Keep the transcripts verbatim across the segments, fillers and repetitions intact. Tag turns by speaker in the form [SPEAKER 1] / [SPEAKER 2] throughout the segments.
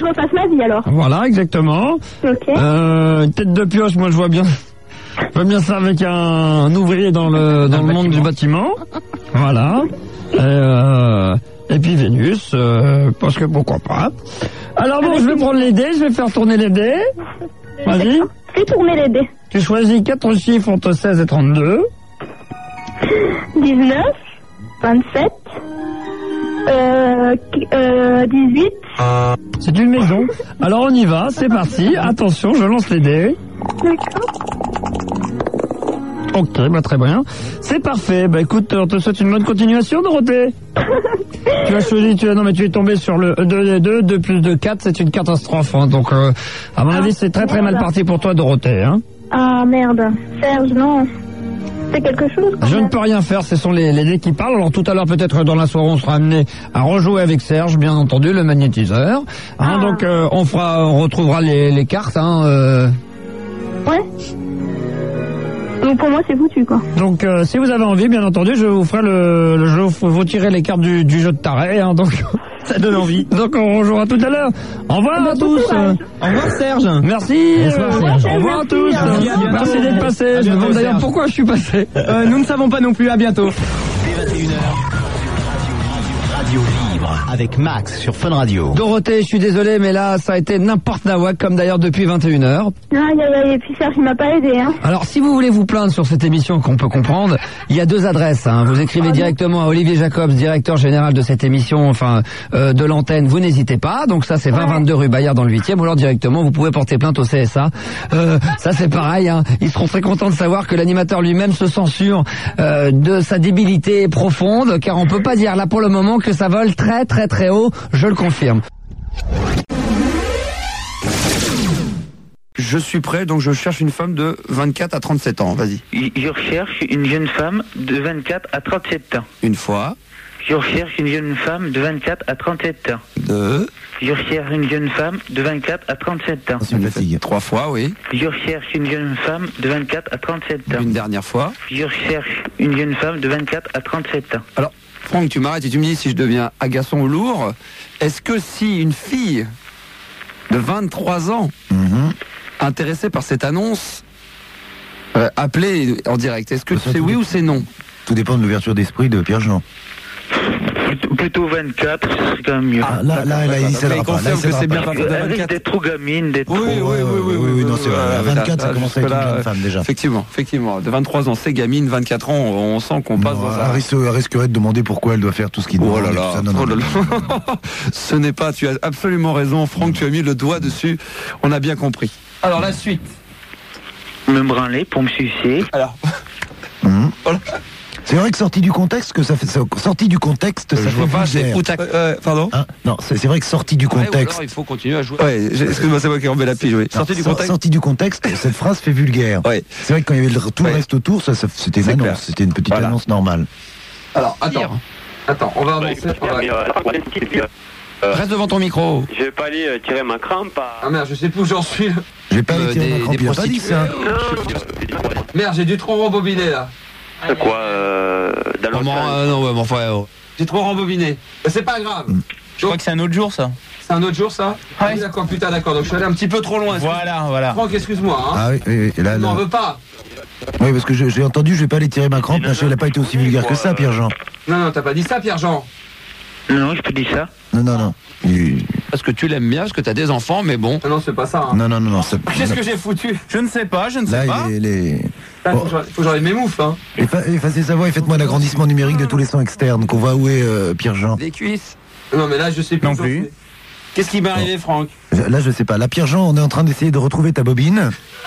[SPEAKER 1] je repasse ma vie alors.
[SPEAKER 2] Voilà, exactement.
[SPEAKER 1] Ok.
[SPEAKER 2] Euh, tête de pioche, moi je vois bien. Je vois bien ça avec un, un ouvrier dans le dans le monde du bâtiment. Voilà. Et, euh, et puis Vénus, euh, parce que pourquoi pas. Alors bon, je vais prendre les dés, je vais faire tourner les dés. Vas-y.
[SPEAKER 1] Fais tourner les dés.
[SPEAKER 2] Tu choisis quatre chiffres entre seize et trente-deux.
[SPEAKER 1] dix-neuf, vingt-sept, euh, euh, dix-huit.
[SPEAKER 2] C'est une maison. Alors on y va, c'est parti. Attention, je lance les dés.
[SPEAKER 1] D'accord.
[SPEAKER 2] Ok, bah très bien. C'est parfait. Bah écoute, on te souhaite une bonne continuation, Dorothée. Tu as choisi, tu as, non mais tu es tombé sur le deux, deux, deux plus deux, quatre, c'est une catastrophe. Hein. Donc, euh, à mon
[SPEAKER 1] ah,
[SPEAKER 2] avis, c'est très très
[SPEAKER 1] merde.
[SPEAKER 2] mal parti pour toi, Dorothée. Hein.
[SPEAKER 1] Ah merde. Serge, non. C'est quelque chose quand
[SPEAKER 2] Je
[SPEAKER 1] même.
[SPEAKER 2] ne peux rien faire, ce sont les, les dés qui parlent. Alors tout à l'heure, peut-être dans la soirée, on sera amené à rejouer avec Serge, bien entendu, le magnétiseur. Hein,
[SPEAKER 1] ah.
[SPEAKER 2] Donc euh, on fera, on retrouvera les, les cartes. Hein, euh...
[SPEAKER 1] Ouais. Donc pour moi c'est foutu quoi.
[SPEAKER 2] Donc euh, si vous avez envie, bien entendu, je vous ferai le, le jeu, vous tirez les cartes du, du jeu de taré, hein, donc ça donne envie. Donc on rejouera tout à l'heure. Au revoir à tous.
[SPEAKER 3] Au revoir Serge.
[SPEAKER 2] Merci.
[SPEAKER 3] Bonsoir,
[SPEAKER 2] euh,
[SPEAKER 3] Serge.
[SPEAKER 2] Au revoir à tous.
[SPEAKER 3] Merci, à bientôt.
[SPEAKER 2] Merci d'être passé.
[SPEAKER 3] À
[SPEAKER 2] Je me
[SPEAKER 3] bientôt,
[SPEAKER 2] demande d'ailleurs
[SPEAKER 3] Serge.
[SPEAKER 2] pourquoi je suis passé.
[SPEAKER 3] Euh, nous ne savons pas non plus, à bientôt.
[SPEAKER 4] Dès vingt et une heures, Radio Libre avec Max sur Fun Radio.
[SPEAKER 2] Dorothée, je suis désolé, mais là, ça a été n'importe nawak, comme d'ailleurs depuis vingt et une heures.
[SPEAKER 1] Aïe aïe aïe, et puis Serge il m'a pas aidé hein.
[SPEAKER 2] Alors, si vous voulez vous plaindre sur cette émission qu'on peut comprendre, il y a deux adresses. Hein. Vous écrivez
[SPEAKER 1] Ah,
[SPEAKER 2] directement à Olivier Jacobs, directeur général de cette émission, enfin euh, de l'antenne. Vous n'hésitez pas. Donc ça, c'est vingt vingt-deux rue Bayard dans le huitième. Ou alors directement, vous pouvez porter plainte au C S A. Euh, ça, c'est pareil. Hein. Ils seront très contents de savoir que l'animateur lui-même se censure euh, de sa débilité profonde, car on peut pas dire là pour le moment que ça vole très très très haut. Je le confirme. Je suis prêt, donc je cherche une femme de vingt-quatre à trente-sept ans. Vas-y.
[SPEAKER 5] Je recherche une jeune femme de vingt-quatre à trente-sept ans.
[SPEAKER 2] Une fois.
[SPEAKER 5] Je recherche une jeune femme de vingt-quatre à trente-sept ans.
[SPEAKER 2] Deux.
[SPEAKER 5] Je recherche une jeune femme de vingt-quatre à trente-sept ans.
[SPEAKER 2] C'est une fatigue. Trois fois, oui.
[SPEAKER 5] Je recherche une jeune femme de vingt-quatre à trente-sept ans.
[SPEAKER 2] Une dernière fois.
[SPEAKER 5] Je recherche une jeune femme de vingt-quatre à trente-sept ans.
[SPEAKER 2] Alors, Franck, tu m'arrêtes et tu me dis si je deviens agaçant ou lourd. Est-ce que si une fille de vingt-trois ans, mm-hmm. intéressée par cette annonce, euh, appelée en direct, est-ce que c'est oui ou c'est non?
[SPEAKER 6] Tout dépend de l'ouverture d'esprit de Pierre-Jean.
[SPEAKER 5] Plutôt, plutôt vingt-quatre, c'est quand même mieux.
[SPEAKER 6] Ah, là, là, là, il s'aidera pas. Là, il s'aidera pas.
[SPEAKER 5] Elle risque d'être trop gamine, d'être
[SPEAKER 2] Oui,
[SPEAKER 5] trop...
[SPEAKER 2] oui, oui, oui, oui,
[SPEAKER 6] oui, non, c'est vrai. À vingt-quatre, ça commence à être une jeune femme, déjà.
[SPEAKER 2] Effectivement, effectivement. De vingt-trois ans, c'est gamine, vingt-quatre ans, on sent qu'on passe
[SPEAKER 6] Non,
[SPEAKER 2] dans
[SPEAKER 6] elle
[SPEAKER 2] un...
[SPEAKER 6] risque- elle risquerait de demander pourquoi elle doit faire tout ce qu'il demande.
[SPEAKER 2] Oh là
[SPEAKER 6] et tout
[SPEAKER 2] là,
[SPEAKER 6] ça. Non, non,
[SPEAKER 2] oh là
[SPEAKER 6] non.
[SPEAKER 2] là. Ce n'est pas, tu as absolument raison, Franck, tu as mis le doigt dessus, on a bien compris. Alors, la suite.
[SPEAKER 5] Me branler pour me sucer.
[SPEAKER 2] Alors,
[SPEAKER 6] Mhm.
[SPEAKER 2] voilà.
[SPEAKER 6] C'est vrai que sorti du contexte, que ça fait, sorti du contexte, ça
[SPEAKER 2] je
[SPEAKER 6] fait
[SPEAKER 2] vois pas, c'est
[SPEAKER 6] vulgaire.
[SPEAKER 2] où t'as... Euh, pardon
[SPEAKER 6] Hein non, c'est c'est vrai que sorti du
[SPEAKER 2] Ouais, ou alors,
[SPEAKER 6] contexte.
[SPEAKER 2] il faut continuer à jouer. Ouais, j'ai- excuse-moi, c'est moi qui remets la pige, oui.
[SPEAKER 6] Non,
[SPEAKER 2] Sorti du
[SPEAKER 6] sor-
[SPEAKER 2] contexte.
[SPEAKER 6] sorti du contexte, cette phrase fait vulgaire.
[SPEAKER 2] Ouais.
[SPEAKER 6] C'est vrai que quand il y avait le, tout
[SPEAKER 2] Ouais.
[SPEAKER 6] le reste autour, ça, ça- c'était une
[SPEAKER 2] C'est clair.
[SPEAKER 6] annonce, c'était une petite
[SPEAKER 2] Voilà.
[SPEAKER 6] annonce normale.
[SPEAKER 2] Alors, attends. Attends, on va avancer. on va- Reste devant ton micro.
[SPEAKER 7] Je vais pas aller euh, tirer ma crampe à...
[SPEAKER 2] Ah merde, je sais plus où j'en suis. là.
[SPEAKER 6] Je vais pas
[SPEAKER 2] Euh,
[SPEAKER 6] aller tirer
[SPEAKER 2] des-
[SPEAKER 6] ma crampe,
[SPEAKER 2] des
[SPEAKER 6] il a pas dit
[SPEAKER 2] prostituées.
[SPEAKER 6] ça.
[SPEAKER 2] Merde, j'ai dû trop rembobiner là.
[SPEAKER 7] C'est quoi euh, dans l'autre
[SPEAKER 2] Comment
[SPEAKER 7] sens
[SPEAKER 2] euh, non, ouais, mais enfin, euh, j'ai trop rembobiné. Mais c'est pas grave.
[SPEAKER 3] Je crois que c'est un autre jour, ça.
[SPEAKER 2] C'est un autre jour ça. Ah
[SPEAKER 3] Ouais.
[SPEAKER 2] oui, d'accord, putain, d'accord. Donc je suis allé un petit peu trop loin. excuse-
[SPEAKER 3] Voilà, voilà.
[SPEAKER 2] Franck, excuse-moi. Hein.
[SPEAKER 6] Ah oui, oui, oui, et là,
[SPEAKER 2] Je
[SPEAKER 6] là-
[SPEAKER 2] m'en veux pas.
[SPEAKER 6] oui, parce que je- j'ai entendu, je vais pas aller tirer ma crampe, machin, elle a pas été aussi vulgaire que ça, Pierre-Jean.
[SPEAKER 2] Non, non, t'as pas dit ça, Pierre-Jean.
[SPEAKER 5] Non, non, je peux dire ça.
[SPEAKER 6] Non, non, non. Il-
[SPEAKER 2] Parce que tu l'aimes bien, parce que t'as des enfants, mais bon. Non, non, c'est pas ça. Hein.
[SPEAKER 6] Non, non, non, non. ça-
[SPEAKER 2] Qu'est-ce que j'ai foutu?
[SPEAKER 3] Je ne sais pas, je ne sais
[SPEAKER 6] Là,
[SPEAKER 3] pas.
[SPEAKER 6] il est, les...
[SPEAKER 2] Il faut que j'enlève- faut que j'enlève mes moufles. Hein.
[SPEAKER 6] Effa- Effacez sa voix et faites-moi l'agrandissement numérique de tous les sons externes qu'on va où est euh, Pierre-Jean.
[SPEAKER 2] Des cuisses. Non, mais là, je sais plus.
[SPEAKER 3] Non
[SPEAKER 2] où j'en
[SPEAKER 3] plus.
[SPEAKER 2] suis. Qu'est-ce qui m'est arrivé, Franck?
[SPEAKER 6] Je- Là, je sais pas. Là, Pierre-Jean, on est en train d'essayer de retrouver ta bobine.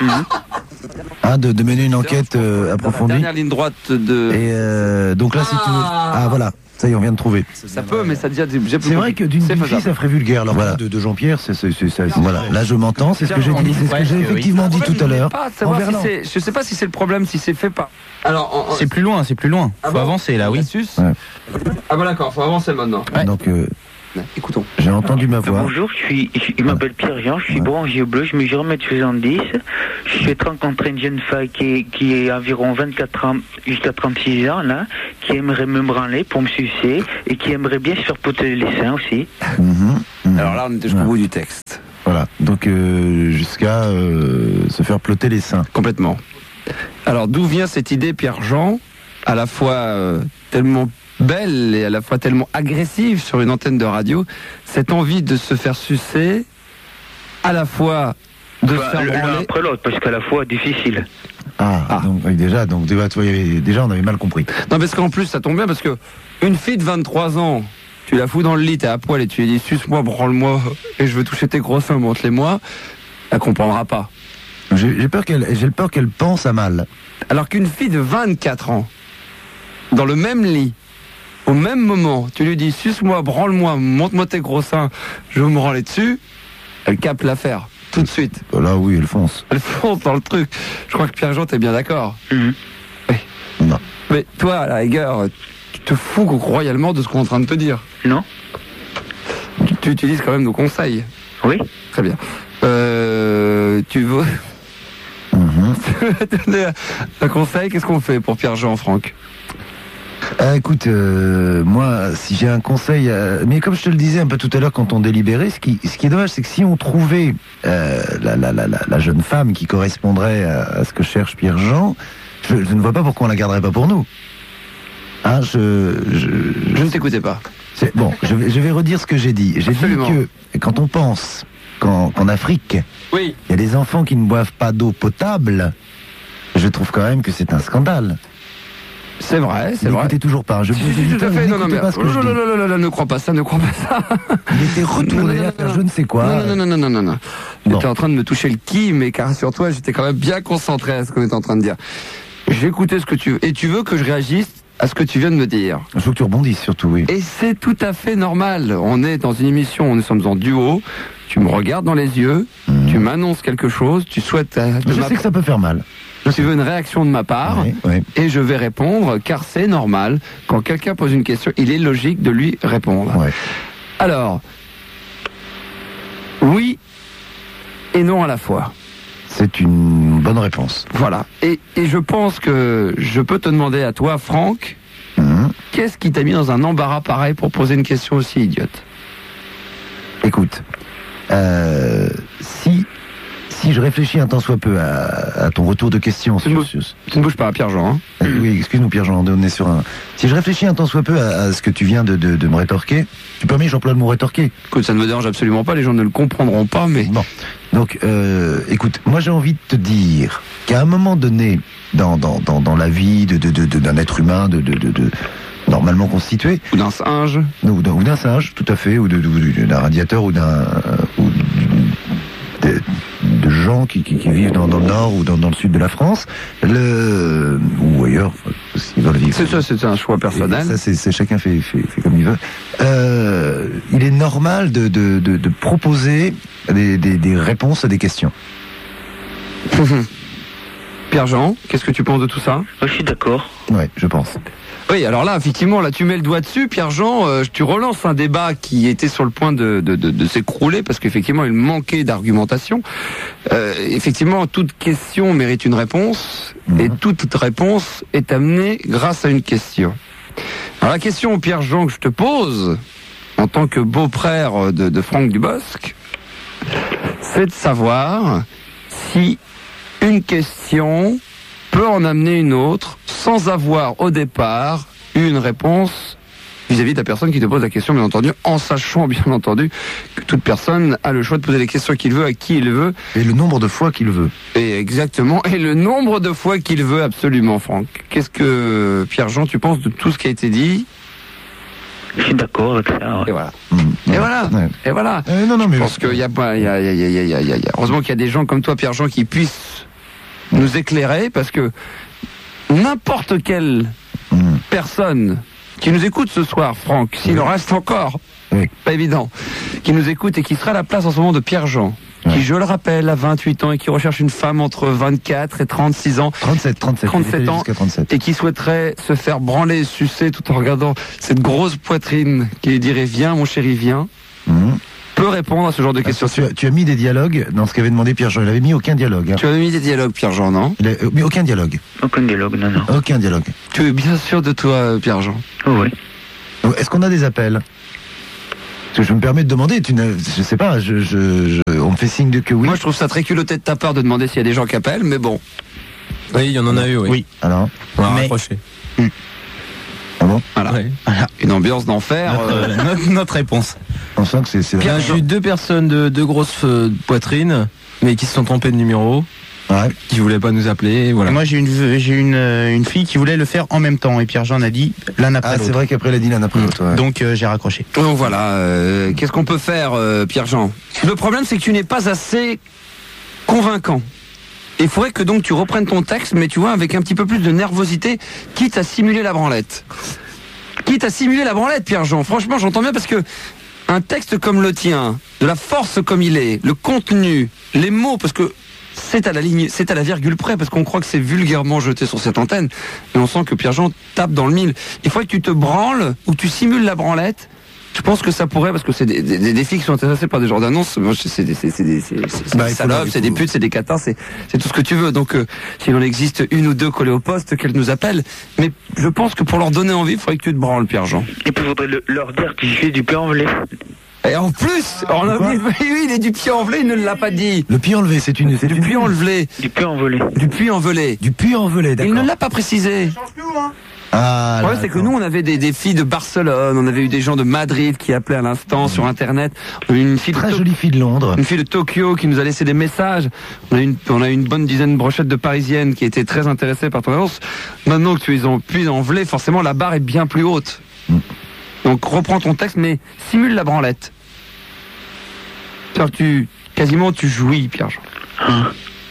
[SPEAKER 6] Hein, de, de mener une enquête euh, approfondie.
[SPEAKER 2] Dernière ligne droite de.
[SPEAKER 6] Et euh, donc là, si tu veux... Ah, voilà. Ça y est, on vient de trouver.
[SPEAKER 2] Ça peut, mais ça devient.
[SPEAKER 6] C'est vrai que d'une d'une fille, ça ferait vulgaire. Alors voilà, de, de Jean-Pierre, c'est c'est- c'est ça. Voilà, là, je m'entends. C'est ce que j'ai dit. C'est ce que j'ai effectivement dit tout à l'heure.
[SPEAKER 2] Pas savoir
[SPEAKER 6] Envers
[SPEAKER 2] si
[SPEAKER 6] l'an.
[SPEAKER 2] c'est- je sais pas si c'est le problème, si c'est fait par. Alors, en-
[SPEAKER 3] C'est plus loin, c'est plus loin.
[SPEAKER 2] Ah
[SPEAKER 3] Faut
[SPEAKER 2] bon
[SPEAKER 3] avancer là, oui.
[SPEAKER 2] Lapsus
[SPEAKER 6] Ouais.
[SPEAKER 2] Ah bah d'accord, faut avancer maintenant.
[SPEAKER 6] Donc, euh,
[SPEAKER 2] Écoutons.
[SPEAKER 6] j'ai entendu ma voix.
[SPEAKER 5] Bonjour, je suis, je, je m'appelle Pierre-Jean, je suis branché au bleu, je mesure un mètre soixante-dix. Je souhaite rencontrer une jeune femme qui est, qui est environ vingt-quatre ans jusqu'à trente-six ans, là, qui aimerait me branler pour me sucer et qui aimerait bien se faire poter les seins aussi.
[SPEAKER 6] Mhm, mhm. Mmh.
[SPEAKER 8] Alors là, on est jusqu'au
[SPEAKER 6] Ouais.
[SPEAKER 8] bout du texte.
[SPEAKER 6] Voilà, donc euh, jusqu'à euh, se faire plotter les seins.
[SPEAKER 8] Complètement. Alors, d'où vient cette idée, Pierre-Jean, à la fois euh, tellement belle et à la fois tellement agressive sur une antenne de radio, cette envie de se faire sucer, à la fois de
[SPEAKER 5] Bah,
[SPEAKER 8] se faire
[SPEAKER 5] l'un
[SPEAKER 8] branler...
[SPEAKER 5] après l'autre, parce qu'à la fois difficile.
[SPEAKER 6] Ah,
[SPEAKER 8] Ah.
[SPEAKER 6] donc oui, déjà, donc déjà, tu vois, il y avait- déjà on avait mal compris.
[SPEAKER 8] Non, parce qu'en plus, ça tombe bien, parce que une fille de vingt-trois ans, tu la fous dans le lit, t'es à poil et tu lui dis suce-moi, branle-moi, et je veux toucher tes gros seins, montre-les-moi, elle comprendra pas.
[SPEAKER 6] J'ai j'ai peur qu'elle, j'ai peur qu'elle pense à mal.
[SPEAKER 8] Alors qu'une fille de vingt-quatre ans, dans le même lit, au même moment, tu lui dis suce-moi, branle-moi, montre-moi tes gros seins, je veux me branler dessus, elle capte l'affaire, tout de suite.
[SPEAKER 6] Là, oui, elle fonce.
[SPEAKER 8] Elle fonce dans le truc. Je crois que Pierre-Jean, t'es bien d'accord.
[SPEAKER 5] Mhm.
[SPEAKER 8] Oui.
[SPEAKER 6] Non.
[SPEAKER 8] Mais toi, à la rigueur, tu te fous royalement de ce qu'on est en train de te dire.
[SPEAKER 5] Non?
[SPEAKER 8] Tu, tu utilises quand même nos conseils.
[SPEAKER 5] Oui?
[SPEAKER 8] Très bien. Euh, tu veux
[SPEAKER 6] Mhm.
[SPEAKER 8] donner un conseil? Qu'est-ce qu'on fait pour Pierre-Jean, Franck?
[SPEAKER 6] Ah, écoute, euh, moi, si j'ai un conseil, euh, mais comme je te le disais un peu tout à l'heure quand on délibérait, ce qui, ce qui est dommage, c'est que si on trouvait euh, la, la, la, la, la jeune femme qui correspondrait à, à ce que cherche Pierre-Jean, je, je ne vois pas pourquoi on la garderait pas pour nous. Hein, je, je,
[SPEAKER 8] Je ne t'écoutais pas.
[SPEAKER 6] c'est- bon, je vais, je vais redire ce que j'ai dit. J'ai dit
[SPEAKER 8] Absolument.
[SPEAKER 6] que quand on pense qu'en, qu'en Afrique,
[SPEAKER 8] Oui.
[SPEAKER 6] il y a des enfants qui ne boivent pas d'eau potable, je trouve quand même que c'est un scandale.
[SPEAKER 8] C'est vrai, c'est vrai.
[SPEAKER 6] N'écoutez toujours pas. Je
[SPEAKER 8] Si,
[SPEAKER 6] vous
[SPEAKER 8] si,
[SPEAKER 6] dis
[SPEAKER 8] tout à fait. Non, non,
[SPEAKER 6] n'écoutez
[SPEAKER 8] mais
[SPEAKER 6] pas ce que je
[SPEAKER 8] oh là
[SPEAKER 6] dis.
[SPEAKER 8] là là là là, ne crois pas ça, ne crois pas ça.
[SPEAKER 6] Il était retourné
[SPEAKER 8] Non, non,
[SPEAKER 6] à faire
[SPEAKER 8] non,
[SPEAKER 6] je ne sais quoi.
[SPEAKER 8] Non, non, non, non, non, non, non.
[SPEAKER 6] Bon.
[SPEAKER 8] J'étais en train de me toucher le ki, mais car sur toi, j'étais quand même bien concentré à ce qu'on était en train de dire. J'ai écouté ce que tu veux. Et tu veux que je réagisse à ce que tu viens de me dire.
[SPEAKER 6] Il faut que tu rebondisses surtout, oui.
[SPEAKER 8] Et c'est tout à fait normal. On est dans une émission, nous sommes en duo. Tu me regardes dans les yeux,
[SPEAKER 6] Mhm.
[SPEAKER 8] tu m'annonces quelque chose, tu souhaites euh, de
[SPEAKER 6] Je
[SPEAKER 8] ma-
[SPEAKER 6] sais que ça peut faire mal.
[SPEAKER 8] tu veux une réaction de ma part,
[SPEAKER 6] Oui, oui.
[SPEAKER 8] et je vais répondre, car c'est normal. Quand quelqu'un pose une question, il est logique de lui répondre.
[SPEAKER 6] Ouais.
[SPEAKER 8] Alors, oui et non à la fois.
[SPEAKER 6] C'est une bonne réponse.
[SPEAKER 8] Voilà. Et, et je pense que je peux te demander à toi, Franck,
[SPEAKER 6] Mhm.
[SPEAKER 8] qu'est-ce qui t'a mis dans un embarras pareil pour poser une question aussi idiote?
[SPEAKER 6] Écoute, euh, si, si je réfléchis un tant soit peu à, à ton retour de question
[SPEAKER 8] Tu ne
[SPEAKER 6] sur...
[SPEAKER 8] bouges-
[SPEAKER 6] sur-
[SPEAKER 8] Tu ne bouges pas, Pierre-Jean. Hein.
[SPEAKER 6] Euh, oui, excuse-nous Pierre-Jean, on est sur un... Si je réfléchis un tant soit peu à, à ce que tu viens de, de, de me rétorquer, tu permets, j'emploie le mot rétorquer.
[SPEAKER 8] Écoute, ça ne me dérange absolument pas, les gens ne le comprendront pas, mais...
[SPEAKER 6] Bon, donc, euh, écoute, moi j'ai envie de te dire qu'à un moment donné, dans, dans, dans, dans la vie de, de, de, de- d'un être humain, de, de, de, de normalement constitué,
[SPEAKER 8] Ou d'un singe.
[SPEAKER 6] ou d'un, ou d'un singe, tout à fait, ou, de, de- d'un radiateur, ou d'un... ou de, de gens qui, qui, qui vivent dans, dans le nord ou dans, dans le sud de la France, le, ou ailleurs, s'ils veulent vivre.
[SPEAKER 8] C'est ça, c'est un choix personnel.
[SPEAKER 6] Ça, c'est, c'est chacun fait, fait, fait comme il veut. Euh, il est normal de, de, de, de proposer des, des, des réponses à des questions.
[SPEAKER 8] Pierre-Jean, qu'est-ce que tu penses de tout ça?
[SPEAKER 5] Je suis d'accord.
[SPEAKER 6] Ouais, je pense.
[SPEAKER 8] Oui, alors là, effectivement, là, tu mets le doigt dessus, Pierre-Jean, euh, tu relances un débat qui était sur le point de, de, de, de s'écrouler, parce qu'effectivement, il manquait d'argumentation. Euh, effectivement, toute question mérite une réponse,
[SPEAKER 6] Mhm.
[SPEAKER 8] et toute réponse est amenée grâce à une question. Alors la question, Pierre-Jean, que je te pose, en tant que beau-frère de, de Franck Dubosc, c'est de savoir si une question peut en amener une autre sans avoir au départ eu une réponse vis-à-vis de la personne qui te pose la question, bien entendu, en sachant bien entendu que toute personne a le choix de poser les questions qu'il veut à qui il veut,
[SPEAKER 6] Et le nombre de fois qu'il veut.
[SPEAKER 8] et exactement, et le nombre de fois qu'il veut absolument, Franck. Qu'est-ce que, Pierre-Jean, tu penses de tout ce qui a été dit?
[SPEAKER 5] Je suis d'accord avec ça.
[SPEAKER 8] Et
[SPEAKER 5] Ouais.
[SPEAKER 8] voilà.
[SPEAKER 6] Mmh.
[SPEAKER 8] Et
[SPEAKER 6] Ouais.
[SPEAKER 8] voilà.
[SPEAKER 6] Ouais.
[SPEAKER 8] Et voilà.
[SPEAKER 6] Euh, non, non, mais
[SPEAKER 8] Je pense qu'il y a pas, il y a, il y a, il y a, il y a, il y a- il y a- heureusement qu'il y a des gens comme toi, Pierre-Jean, qui puissent nous éclairer, parce que n'importe quelle
[SPEAKER 6] Mmh.
[SPEAKER 8] personne qui nous écoute ce soir, Franck, s'il en reste encore,
[SPEAKER 6] Oui.
[SPEAKER 8] pas évident, qui nous écoute et qui sera à la place en ce moment de Pierre-Jean,
[SPEAKER 6] Ouais.
[SPEAKER 8] qui, je le rappelle, a vingt-huit ans et qui recherche une femme entre vingt-quatre et trente-six ans,
[SPEAKER 6] trente-sept, trente-sept,
[SPEAKER 8] trente-sept
[SPEAKER 6] il est
[SPEAKER 8] ans,
[SPEAKER 6] jusqu'à trente-sept.
[SPEAKER 8] et qui souhaiterait se faire branler et sucer tout en regardant cette grosse poitrine qui lui dirait « Viens, mon chéri, viens
[SPEAKER 6] Mmh. »,
[SPEAKER 8] peut répondre à ce genre de questions.
[SPEAKER 6] Tu as, tu as mis des dialogues dans ce qu'avait demandé Pierre-Jean. Il avait mis aucun dialogue. Hein.
[SPEAKER 8] Tu as mis des dialogues, Pierre-Jean, non?
[SPEAKER 6] Il a, euh, mais aucun dialogue.
[SPEAKER 5] Aucun dialogue, non, non.
[SPEAKER 6] Aucun dialogue.
[SPEAKER 8] Tu es bien sûr de toi, Pierre-Jean?
[SPEAKER 5] Oh, oui.
[SPEAKER 6] Est-ce qu'on a des appels? Parce que je me permets de demander, tu n'as, je sais pas, je, je, je, on me fait signe de que oui.
[SPEAKER 8] Moi, je trouve ça très culotté de ta part de demander s'il y a des gens qui appellent, mais bon.
[SPEAKER 9] Oui, il y en a eu, oui.
[SPEAKER 3] Oui.
[SPEAKER 6] Alors,
[SPEAKER 9] On va
[SPEAKER 3] Mais-
[SPEAKER 9] raccrocher.
[SPEAKER 6] ah bon,
[SPEAKER 8] Voilà.
[SPEAKER 9] Ouais.
[SPEAKER 8] Une ambiance d'enfer.
[SPEAKER 3] Notre,
[SPEAKER 8] euh,
[SPEAKER 3] euh, notre, notre réponse.
[SPEAKER 6] on sent que c'est, c'est
[SPEAKER 9] Bien, j'ai eu deux personnes de, de grosses euh, poitrines, mais qui se sont trompées de numéro,
[SPEAKER 6] ouais.
[SPEAKER 9] qui voulaient pas nous appeler, voilà.
[SPEAKER 3] Moi, j'ai une, j'ai une, euh, une fille qui voulait le faire en même temps. Et Pierre-Jean a dit l'un après
[SPEAKER 6] Ah,
[SPEAKER 3] l'autre.
[SPEAKER 6] c'est vrai qu'après, elle a dit l'un après l'autre. Ouais.
[SPEAKER 3] Donc, euh, j'ai raccroché.
[SPEAKER 8] Donc voilà, euh, qu'est-ce qu'on peut faire, euh, Pierre-Jean? Le problème, c'est que tu n'es pas assez convaincant. Il faudrait que donc tu reprennes ton texte, mais tu vois, avec un petit peu plus de nervosité, quitte à simuler la branlette. Quitte à simuler la branlette, Pierre-Jean. Franchement, j'entends bien parce que un texte comme le tien, de la force comme il est, le contenu, les mots, parce que c'est à la ligne, c'est à la virgule près, parce qu'on croit que c'est vulgairement jeté sur cette antenne, et on sent que Pierre-Jean tape dans le mille. Il faudrait que tu te branles ou que tu simules la branlette. Je pense que ça pourrait, parce que c'est des, des, des filles qui sont intéressées par des genres d'annonces. Moi, c'est des, c'est, c'est des, c'est, c'est
[SPEAKER 6] Bah,
[SPEAKER 8] des
[SPEAKER 6] il faut
[SPEAKER 8] salopes,
[SPEAKER 6] leur- il
[SPEAKER 8] c'est des
[SPEAKER 6] faut-
[SPEAKER 8] putes, c'est des catins, c'est, c'est tout ce que tu veux. Donc, euh, s'il en existe une ou deux collées au poste, qu'elles nous appellent. Mais je pense que pour leur donner envie, il faudrait que tu te branles, Pierre-Jean.
[SPEAKER 5] Et puis, il faudrait le- leur dire que je fais du pain envelé.
[SPEAKER 8] Et en plus, on a
[SPEAKER 6] Quoi
[SPEAKER 8] oublié, oui, il est du pied envelé, il ne l'a pas dit.
[SPEAKER 6] Le puits enlevé, c'est une, c'est
[SPEAKER 8] Du
[SPEAKER 6] une-
[SPEAKER 8] puits envelé,
[SPEAKER 5] Du pain envolé.
[SPEAKER 8] du puits envelé.
[SPEAKER 6] du puits envelé,
[SPEAKER 8] Il
[SPEAKER 6] d'accord.
[SPEAKER 8] ne l'a pas précisé.
[SPEAKER 6] Ah,
[SPEAKER 8] Le
[SPEAKER 6] là,
[SPEAKER 8] problème, c'est que
[SPEAKER 6] d'accord.
[SPEAKER 8] nous, on avait des, des filles de Barcelone, on avait eu des gens de Madrid qui appelaient à l'instant sur Internet. On a eu une fille de
[SPEAKER 6] Très
[SPEAKER 8] To-
[SPEAKER 6] jolie fille de Londres.
[SPEAKER 8] Une fille de Tokyo qui nous a laissé des messages. On a une, on a une bonne dizaine de brochettes de parisiennes qui étaient très intéressées par ton annonce. Maintenant que tu es en puits envelé, forcément la barre est bien plus haute.
[SPEAKER 6] Mm.
[SPEAKER 8] Donc reprends ton texte, mais simule la branlette. C'est-à-dire que tu, quasiment tu jouis, Pierre-Jean.
[SPEAKER 5] Hein.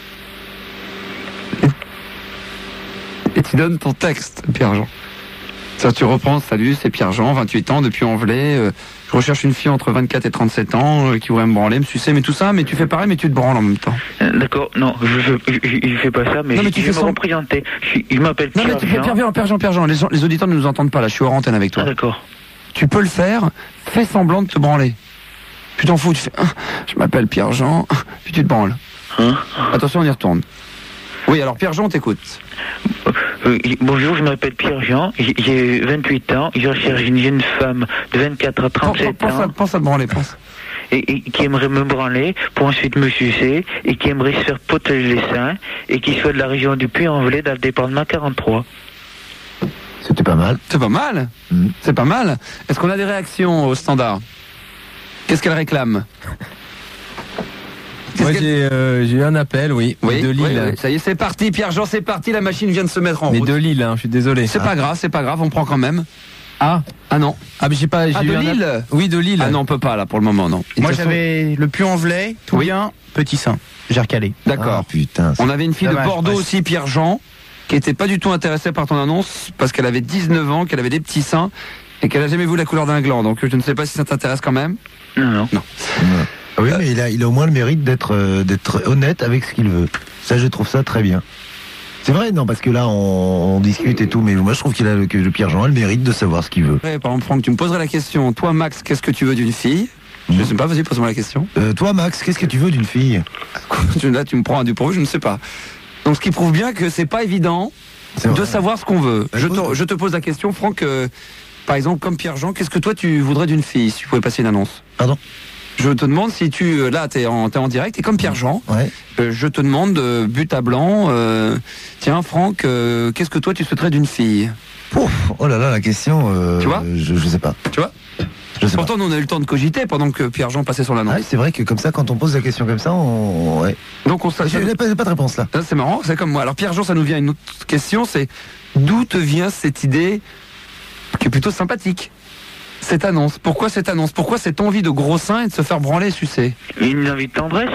[SPEAKER 8] Et tu donnes ton texte, Pierre-Jean. Ça, tu reprends, salut, c'est Pierre-Jean, vingt-huit ans, depuis Envelay. Euh, je recherche une fille entre vingt-quatre et trente-sept ans euh, qui voudrait me branler, me sucer, mais tout ça, mais tu fais pareil, mais tu te branles en même temps.
[SPEAKER 5] Euh, D'accord, non, je, je, je, je fais pas ça, mais,
[SPEAKER 8] Non, mais
[SPEAKER 5] je,
[SPEAKER 8] tu
[SPEAKER 5] je
[SPEAKER 8] fais
[SPEAKER 5] vais me
[SPEAKER 8] ça.
[SPEAKER 5] représenter. Je, suis- je m'appelle
[SPEAKER 8] Non, mais tu fais
[SPEAKER 5] Pierre-Jean.
[SPEAKER 8] Pierre-Jean, Pierre-Jean, Pierre-Jean. Les, gens- les auditeurs ne nous entendent pas, là, je suis hors antenne avec toi.
[SPEAKER 5] Ah, d'accord.
[SPEAKER 8] Tu peux le faire, fais semblant de te branler. Tu t'en fous, tu fais, ah, je m'appelle Pierre-Jean, ah, puis tu te branles.
[SPEAKER 5] Hein.
[SPEAKER 8] Attention, on y retourne. Oui, alors Pierre-Jean, on t'écoute.
[SPEAKER 5] Euh, bonjour, je m'appelle Pierre-Jean, j'ai- j'ai vingt-huit ans, je recherche une jeune femme de vingt-quatre à
[SPEAKER 8] Pense,
[SPEAKER 5] trente-sept
[SPEAKER 8] pense à,
[SPEAKER 5] ans
[SPEAKER 8] pense à te branler, pense.
[SPEAKER 5] et, et qui aimerait me branler pour ensuite me sucer et qui aimerait se faire poteler les seins et qui soit de la région du Puy-en-Velay dans le département quarante-trois.
[SPEAKER 6] C'était pas mal.
[SPEAKER 8] C'est pas mal.
[SPEAKER 6] Mm.
[SPEAKER 8] C'est pas mal. Est-ce qu'on a des réactions au standard? Qu'est-ce qu'elle réclame? Qu'est-ce
[SPEAKER 9] Moi,
[SPEAKER 8] qu'elle-
[SPEAKER 9] j'ai euh, j'ai eu un appel, oui,
[SPEAKER 8] Oui,
[SPEAKER 9] de Lille.
[SPEAKER 8] oui, oui. Ça y est, c'est parti, Pierre-Jean, c'est parti, la machine vient de se mettre en
[SPEAKER 9] Mais
[SPEAKER 8] route.
[SPEAKER 9] de Lille, hein, je suis désolé.
[SPEAKER 8] C'est pas grave, c'est pas grave, on prend quand même.
[SPEAKER 9] Ah,
[SPEAKER 8] Ah non.
[SPEAKER 9] ah mais j'ai pas. J'ai
[SPEAKER 8] Ah,
[SPEAKER 9] eu
[SPEAKER 8] de
[SPEAKER 9] un app-
[SPEAKER 8] Lille
[SPEAKER 9] Oui, de Lille.
[SPEAKER 8] Ah non, on peut pas là pour le moment, non.
[SPEAKER 3] Moi,
[SPEAKER 8] De toute façon-
[SPEAKER 3] j'avais le Puy-en-Velay, tout
[SPEAKER 8] Oui.
[SPEAKER 3] bien, petit sein. J'ai recalé.
[SPEAKER 8] D'accord.
[SPEAKER 6] Ah, putain.
[SPEAKER 8] On avait une fille
[SPEAKER 3] Dommage,
[SPEAKER 8] de Bordeaux
[SPEAKER 3] ouais.
[SPEAKER 8] aussi, Pierre-Jean, qui était pas du tout intéressée par ton annonce parce qu'elle avait dix-neuf ans, qu'elle avait des petits seins et qu'elle a jamais vu la couleur d'un gland. Donc je ne sais pas si ça t'intéresse quand même.
[SPEAKER 5] Non, non.
[SPEAKER 6] Ouais. Ah oui, mais il a, il a au moins le mérite d'être, euh, d'être honnête avec ce qu'il veut. Ça, je trouve ça très bien. C'est vrai, non, parce que là, on, on discute et tout, mais moi, je trouve qu'il a le, que le Pierre-Jean a le mérite de savoir ce qu'il veut.
[SPEAKER 8] Ouais, par exemple, Franck, tu me poserais la question. Toi, Max, qu'est-ce que tu veux d'une fille? Je ne sais pas, vas-y, pose-moi la question.
[SPEAKER 6] Euh, toi, Max, qu'est-ce que tu veux d'une fille?
[SPEAKER 8] Tu- Là, tu me prends un dépourvu, je ne sais pas. Donc, ce qui prouve bien que c'est pas évident
[SPEAKER 6] C'est
[SPEAKER 8] de
[SPEAKER 6] vrai.
[SPEAKER 8] savoir ce qu'on veut.
[SPEAKER 6] Bah,
[SPEAKER 8] Je
[SPEAKER 6] écoute-
[SPEAKER 8] te, je te pose la question, Franck. euh, par exemple, comme Pierre-Jean, qu'est-ce que toi tu voudrais d'une fille si tu pouvais passer une annonce?
[SPEAKER 6] Pardon?
[SPEAKER 8] Je te demande si tu, euh, là, t'es en, t'es en direct, et comme Pierre-Jean,
[SPEAKER 6] Ouais.
[SPEAKER 8] euh, je te demande, euh, but à blanc, euh, tiens, Franck, euh, qu'est-ce que toi tu souhaiterais d'une fille?
[SPEAKER 6] Ouf, oh là là, la question, euh,
[SPEAKER 8] Tu vois
[SPEAKER 6] je, je sais pas.
[SPEAKER 8] Tu vois?
[SPEAKER 6] Je sais pas.
[SPEAKER 8] Pourtant, nous, on a eu le temps de cogiter pendant que Pierre-Jean passait son
[SPEAKER 6] Ah,
[SPEAKER 8] annonce.
[SPEAKER 6] oui, c'est vrai que comme ça, quand on pose la question comme ça, on... Ouais.
[SPEAKER 8] Donc, on s'a-
[SPEAKER 6] J'ai j'ai pas, j'ai pas de réponse là.
[SPEAKER 8] Ça, c'est marrant, c'est comme moi. Alors Pierre-Jean, ça nous vient à une autre question, c'est d'où te vient cette idée qui est plutôt sympathique? Cette annonce. Pourquoi cette annonce? Pourquoi cette envie de gros seins et de se faire branler et sucer?
[SPEAKER 5] Une envie de tendresse.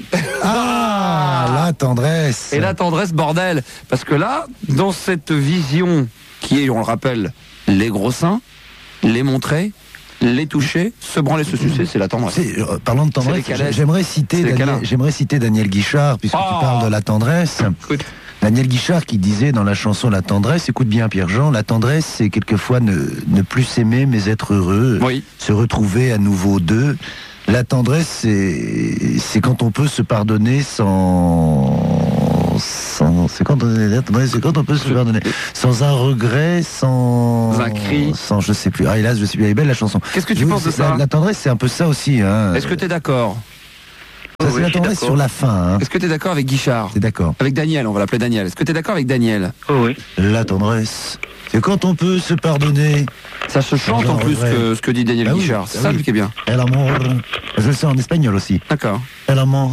[SPEAKER 6] Ah, la tendresse.
[SPEAKER 8] Et la tendresse, bordel. Parce que là, dans cette vision qui est, on le rappelle, les gros seins, les montrer, les toucher, se branler, se sucer, c'est la tendresse.
[SPEAKER 6] C'est, euh, parlant de
[SPEAKER 8] C'est
[SPEAKER 6] tendresse,
[SPEAKER 8] les câlins.
[SPEAKER 6] j'aimerais citer,
[SPEAKER 8] C'est les
[SPEAKER 6] Daniel,
[SPEAKER 8] câlins.
[SPEAKER 6] j'aimerais citer Daniel Guichard, puisque
[SPEAKER 8] Oh.
[SPEAKER 6] tu parles de la tendresse.
[SPEAKER 8] Écoute.
[SPEAKER 6] Daniel Guichard qui disait dans la chanson La tendresse, écoute bien Pierre-Jean, la tendresse c'est quelquefois ne, ne plus s'aimer mais être heureux,
[SPEAKER 8] Oui.
[SPEAKER 6] se retrouver à nouveau deux. La tendresse c'est, c'est quand on peut se pardonner sans, sans, c'est quand on est, attendez, c'est quand on peut se pardonner. Sans un regret, sans
[SPEAKER 8] un cri,
[SPEAKER 6] sans je sais plus. Ah hélas, je suis bien belle la chanson.
[SPEAKER 8] Qu'est-ce que tu
[SPEAKER 6] oui,
[SPEAKER 8] penses de ça?
[SPEAKER 6] La, la tendresse, c'est un peu ça aussi. Hein.
[SPEAKER 8] Est-ce que tu es d'accord?
[SPEAKER 6] Ça,
[SPEAKER 5] Oh,
[SPEAKER 6] c'est
[SPEAKER 5] oui,
[SPEAKER 6] la tendresse sur la fin. Hein.
[SPEAKER 8] Est-ce que tu es d'accord avec Guichard?
[SPEAKER 6] T'es d'accord?
[SPEAKER 8] Avec Daniel, on va l'appeler Daniel. Est-ce que tu es d'accord avec Daniel?
[SPEAKER 5] Oh oui.
[SPEAKER 6] La tendresse, c'est quand on peut se pardonner.
[SPEAKER 8] Ça se chante en plus que ce que dit Daniel
[SPEAKER 6] bah
[SPEAKER 8] Guichard.
[SPEAKER 6] Oui,
[SPEAKER 8] C'est ça
[SPEAKER 6] oui.
[SPEAKER 8] qui est bien.
[SPEAKER 6] El amor. Je le sais en espagnol aussi.
[SPEAKER 8] D'accord.
[SPEAKER 6] El amor.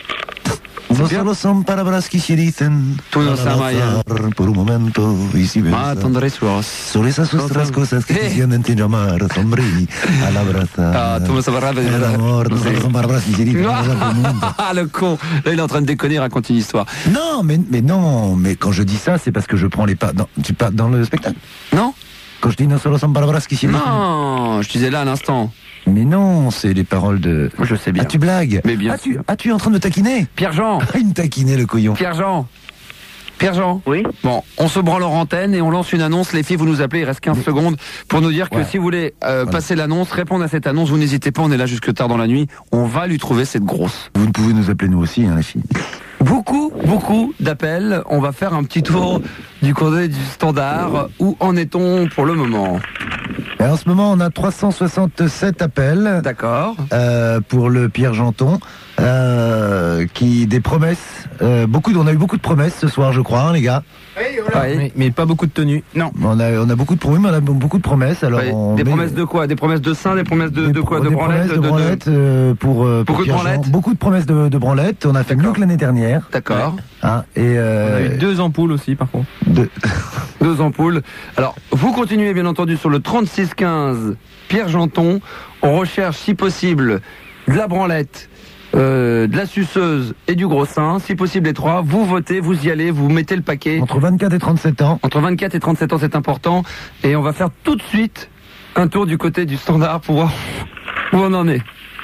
[SPEAKER 6] No solo son palabras que se dicen.
[SPEAKER 8] Tú no sabes.
[SPEAKER 6] Por un momento y si
[SPEAKER 8] Ah, tendresse Ross.
[SPEAKER 6] Sobre esas otras cosas que te sienten te llamar, sonreí al abrazar.
[SPEAKER 8] Ah, tú me sabrás.
[SPEAKER 6] El amor, no solo son palabras que se dicen.
[SPEAKER 8] Ah, le con. Là, il est en train de déconner, il raconte une histoire.
[SPEAKER 6] Non, mais, mais non, mais quand je dis ça, c'est parce que je prends les pas. Non, tu pas dans le spectacle?
[SPEAKER 8] Non?
[SPEAKER 6] Quand je dis no solo son palabras que se dicen.
[SPEAKER 8] Non, je disais là à l'instant.
[SPEAKER 6] Mais non, c'est les paroles de...
[SPEAKER 8] Je sais bien.
[SPEAKER 6] Ah, tu blagues?
[SPEAKER 8] Mais bien
[SPEAKER 6] ah, tu,
[SPEAKER 8] sûr.
[SPEAKER 6] ah, tu es en train de me taquiner?
[SPEAKER 8] Pierre-Jean.
[SPEAKER 6] Ah, il me taquinait, le couillon.
[SPEAKER 8] Pierre-Jean. Pierre-Jean.
[SPEAKER 5] Oui.
[SPEAKER 8] Bon, on se branle en antenne et on lance une annonce. Les filles, vous nous appelez, il reste quinze secondes pour nous dire que
[SPEAKER 6] Ouais.
[SPEAKER 8] si vous voulez euh,
[SPEAKER 6] Voilà.
[SPEAKER 8] passer l'annonce, répondre à cette annonce, vous n'hésitez pas, on est là jusque tard dans la nuit. On va lui trouver cette grosse.
[SPEAKER 6] Vous pouvez nous appeler nous aussi, hein, les filles.
[SPEAKER 8] Beaucoup, beaucoup d'appels. On va faire un petit tour du côté du standard. Où en est-on pour le moment?
[SPEAKER 6] Et en ce moment, on a trois cent soixante-sept appels.
[SPEAKER 8] D'accord.
[SPEAKER 6] Euh, pour le Pierre Janton, euh, qui des promesses. Euh, beaucoup, on a eu beaucoup de promesses ce soir, je crois, hein, les gars.
[SPEAKER 8] Oui.
[SPEAKER 9] Mais, mais pas beaucoup de tenues.
[SPEAKER 3] Non.
[SPEAKER 6] On a, on a beaucoup de promesses, mais on a beaucoup de promesses. Alors,
[SPEAKER 8] Oui.
[SPEAKER 6] on
[SPEAKER 8] Des
[SPEAKER 6] met-
[SPEAKER 8] promesses de quoi? Des promesses de seins, des promesses de,
[SPEAKER 6] des
[SPEAKER 8] de quoi?
[SPEAKER 6] pro-
[SPEAKER 8] De
[SPEAKER 6] des
[SPEAKER 8] branlettes?
[SPEAKER 6] promesses de
[SPEAKER 8] de- de-
[SPEAKER 6] branlettes euh, pour, euh, pour
[SPEAKER 8] Beaucoup de
[SPEAKER 6] Pierre Jean.
[SPEAKER 8] branlettes
[SPEAKER 6] Beaucoup de promesses de, de branlettes. On a fait mieux que l'année dernière.
[SPEAKER 8] D'accord.
[SPEAKER 6] Hein, et
[SPEAKER 9] On a
[SPEAKER 6] euh,
[SPEAKER 9] eu deux ampoules aussi, par contre.
[SPEAKER 6] deux-
[SPEAKER 8] Deux ampoules. Alors, vous continuez bien entendu sur le trente-six quinze Pierre Janton. On recherche, si possible, de la branlette, euh, de la suceuse et du gros sein. Si possible, les trois. Vous votez, vous y allez, vous mettez le paquet.
[SPEAKER 6] entre vingt-quatre et trente-sept ans.
[SPEAKER 8] Entre vingt-quatre et trente-sept ans, c'est important. Et on va faire tout de suite un tour du côté du standard pour voir où on en est.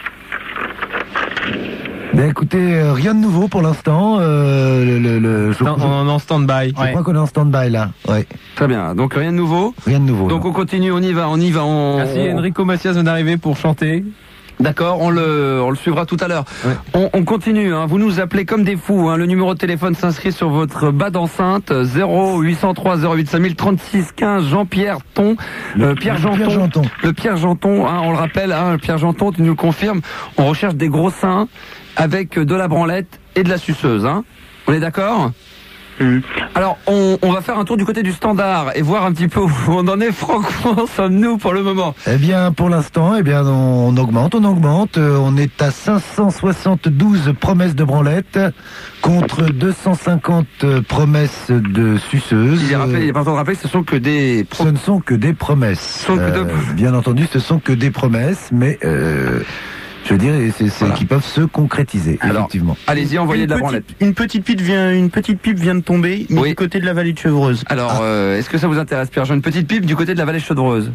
[SPEAKER 6] Ben écoutez, euh, rien de nouveau pour l'instant. Euh, le, le, le- je,
[SPEAKER 9] Non,
[SPEAKER 6] je-
[SPEAKER 9] on est en stand-by.
[SPEAKER 6] je crois qu'on est en stand-by là. Ouais,
[SPEAKER 8] Très bien. Donc, rien de nouveau.
[SPEAKER 6] rien de nouveau.
[SPEAKER 8] Donc,
[SPEAKER 6] non.
[SPEAKER 8] on continue, on y va, on y va. On...
[SPEAKER 9] Merci, Enrico Macias vient d'arriver pour chanter.
[SPEAKER 8] D'accord, on le, on le suivra tout à l'heure.
[SPEAKER 9] Ouais.
[SPEAKER 8] On, on continue, hein. Vous nous appelez comme des fous. Hein. Le numéro de téléphone s'inscrit sur votre bas d'enceinte zéro huit cent trois zéro huit cinq mille trente-six quinze Jean-Pierre Ton, euh, Pierre Janton.
[SPEAKER 6] Pierre Janton.
[SPEAKER 8] Le Pierre Janton, hein, on le rappelle, hein, Pierre Janton, tu nous le confirmes. On recherche des gros seins avec de la branlette et de la suceuse. Hein. On est d'accord?
[SPEAKER 5] Hum.
[SPEAKER 8] Alors, on, on va faire un tour du côté du standard et voir un petit peu où on en est. Franchement, sommes-nous pour le moment?
[SPEAKER 6] Eh bien, pour l'instant, eh bien, on, on augmente, on augmente. Euh, on est à cinq cent soixante-douze promesses de branlette contre deux cent cinquante euh, promesses de suceuses.
[SPEAKER 8] Il est, rappelé, il est important de rappeler que ce sont que des...
[SPEAKER 6] Ce ne sont que des promesses.
[SPEAKER 8] Ce sont que
[SPEAKER 6] Euh,
[SPEAKER 8] de-
[SPEAKER 6] bien entendu, ce sont que des promesses, mais euh, je veux dire, c'est c'est
[SPEAKER 8] Voilà.
[SPEAKER 6] qui peuvent se concrétiser,
[SPEAKER 8] Alors,
[SPEAKER 6] effectivement.
[SPEAKER 8] Allez-y, envoyez
[SPEAKER 3] Une
[SPEAKER 8] de la
[SPEAKER 3] petite,
[SPEAKER 8] branlette.
[SPEAKER 3] une petite pipe vient, une petite pipe vient de tomber, mais
[SPEAKER 8] Oui.
[SPEAKER 3] du côté de la vallée de Chevreuse.
[SPEAKER 8] Alors, euh, est-ce que ça vous intéresse, Pierre Jean? Une petite pipe du côté de la vallée Chaudreuse.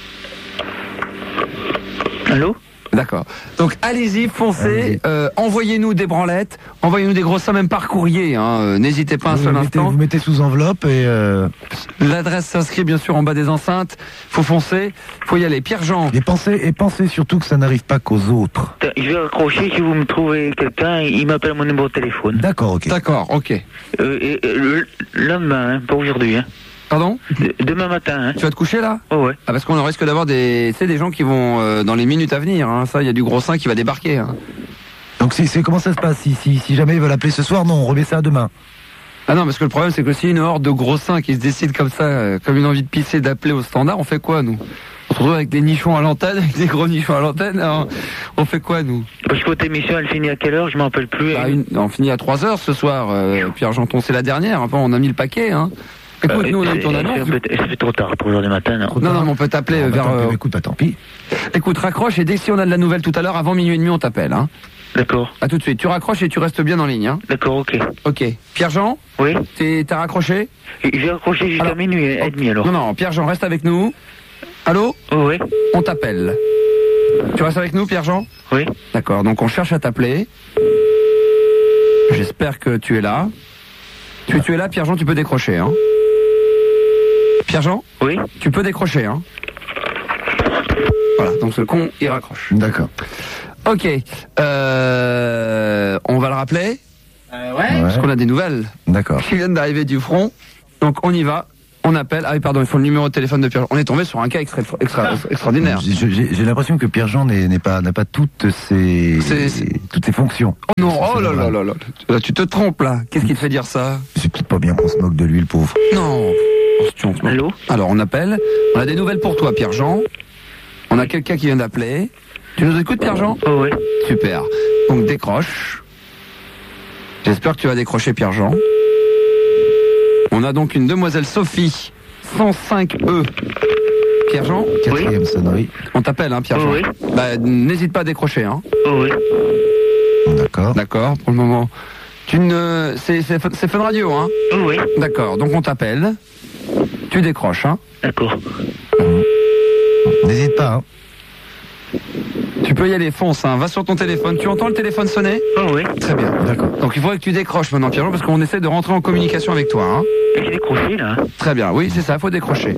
[SPEAKER 5] Allô?
[SPEAKER 8] D'accord. Donc, allez-y, foncez,
[SPEAKER 6] Allez-y.
[SPEAKER 8] euh, envoyez-nous des branlettes, envoyez-nous des gros seins, même par courrier. Hein. euh, N'hésitez pas un
[SPEAKER 6] vous,
[SPEAKER 8] seul
[SPEAKER 6] mettez,
[SPEAKER 8] instant.
[SPEAKER 6] vous mettez sous enveloppe et euh,
[SPEAKER 8] L'adresse s'inscrit bien sûr en bas des enceintes. Faut foncer, faut y aller. Pierre Jean.
[SPEAKER 6] et pensez, et pensez surtout que ça n'arrive pas qu'aux autres.
[SPEAKER 5] Attends, Je vais raccrocher si vous me trouvez quelqu'un, il m'appelle mon numéro de téléphone.
[SPEAKER 6] D'accord, ok.
[SPEAKER 8] D'accord, ok.
[SPEAKER 5] Euh, et, euh, le lendemain, hein, pas aujourd'hui. Hein.
[SPEAKER 8] Pardon?
[SPEAKER 5] De- demain matin. Hein.
[SPEAKER 8] Tu vas te coucher là?
[SPEAKER 5] Oh ouais.
[SPEAKER 8] Ah, parce qu'on risque d'avoir des, tu sais, des gens qui vont euh, dans les minutes à venir. Hein. Ça, il y a du gros sein qui va débarquer. Hein.
[SPEAKER 6] Donc c'est c'est- comment ça se passe si, si, si jamais ils veulent appeler ce soir, non, on remet ça à demain.
[SPEAKER 8] Ah non, parce que le problème, c'est que si une horde de gros seins qui se décide comme ça, euh, comme une envie de pisser, d'appeler au standard, on fait quoi, nous? On se retrouve avec des nichons à l'antenne, avec des gros nichons à l'antenne, hein. On fait quoi, nous?
[SPEAKER 5] Parce que votre émission, elle finit à quelle heure? Je m'en rappelle plus.
[SPEAKER 8] Bah, une- On finit à trois heures ce soir, euh, Pierre Janton, c'est la dernière, enfin, on a mis le paquet, hein. Écoute,
[SPEAKER 5] Euh,
[SPEAKER 8] nous, on a eu ton
[SPEAKER 5] c'est-
[SPEAKER 8] annonce.
[SPEAKER 5] c'est un peu- Ça fait trop tard, trois heures du matin. Non.
[SPEAKER 8] Non, non, mais on peut t'appeler
[SPEAKER 6] Ah, bah,
[SPEAKER 8] vers...
[SPEAKER 6] tant pis,
[SPEAKER 8] euh,
[SPEAKER 6] bah, écoute, bah tant pis.
[SPEAKER 8] Écoute, raccroche, et dès que si on a de la nouvelle tout à l'heure, avant minuit et demi, on t'appelle, hein.
[SPEAKER 5] D'accord.
[SPEAKER 8] À tout de suite. Tu raccroches et tu restes bien en ligne, hein.
[SPEAKER 5] D'accord, ok.
[SPEAKER 8] Ok. Pierre-Jean,
[SPEAKER 5] Oui.
[SPEAKER 8] t'es- t'as raccroché?
[SPEAKER 5] Et je vais raccrocher jusqu'à
[SPEAKER 8] Alors-
[SPEAKER 5] minuit et demi alors.
[SPEAKER 8] Non, non, Pierre-Jean, reste avec nous. Allô?
[SPEAKER 5] Oh, oui.
[SPEAKER 8] On t'appelle. Tu restes avec nous, Pierre-Jean?
[SPEAKER 5] Oui.
[SPEAKER 8] D'accord, donc on cherche à t'appeler. J'espère que tu es là. Tu, tu es là, Pierre-Jean, tu peux décrocher, hein. Pierre-Jean?
[SPEAKER 5] Oui.
[SPEAKER 8] Tu peux décrocher, hein. Voilà, donc ce con, il raccroche.
[SPEAKER 6] D'accord.
[SPEAKER 8] Ok, euh, on va le rappeler.
[SPEAKER 6] Ouais.
[SPEAKER 8] parce qu'on a des nouvelles.
[SPEAKER 6] D'accord.
[SPEAKER 8] Qui viennent d'arriver du front. Donc on y va. On appelle. Ah oui, pardon, il faut le numéro de téléphone de Pierre. On est tombé sur un cas extra, extra, extraordinaire.
[SPEAKER 6] J'ai, j'ai, j'ai l'impression que Pierre-Jean n'est, n'est pas, n'a pas toutes ses,
[SPEAKER 8] C'est, c'est...
[SPEAKER 6] toutes ses fonctions.
[SPEAKER 8] Oh non, oh là là là là. Là, tu te trompes là. Qu'est-ce qui te fait dire ça?
[SPEAKER 6] C'est peut-être pas bien qu'on se moque de lui, le pauvre.
[SPEAKER 8] Non. On se
[SPEAKER 5] Allô?
[SPEAKER 8] Alors on appelle. On a des nouvelles pour toi, Pierre-Jean. On a quelqu'un qui vient d'appeler. Tu nous écoutes, Pierre-Jean?
[SPEAKER 5] Oh oui.
[SPEAKER 8] Super. Donc décroche. J'espère que tu vas décrocher, Pierre-Jean. On a donc une demoiselle Sophie, cent cinq E. Pierre-Jean?
[SPEAKER 6] Quatrième sonnerie.
[SPEAKER 8] On t'appelle, hein, Pierre-Jean?
[SPEAKER 5] Oh oui.
[SPEAKER 8] Bah, n'hésite pas à décrocher, hein.
[SPEAKER 5] Oh oui.
[SPEAKER 6] D'accord.
[SPEAKER 8] D'accord, pour le moment. Tu ne... C'est, c'est, c'est Fun Radio, hein?
[SPEAKER 5] Oh oui.
[SPEAKER 8] D'accord, donc on t'appelle. Tu décroches, hein?
[SPEAKER 5] D'accord.
[SPEAKER 6] N'hésite pas, hein.
[SPEAKER 8] Tu peux y aller, fonce, hein. Va sur ton téléphone. Tu entends le téléphone sonner?
[SPEAKER 5] Oh oui.
[SPEAKER 8] Très bien, d'accord. Donc il faudrait que tu décroches maintenant, Pierre-Jean, parce qu'on essaie de rentrer en communication avec toi, hein.
[SPEAKER 5] J'ai décroché là.
[SPEAKER 8] Très bien, oui, c'est ça, faut décrocher.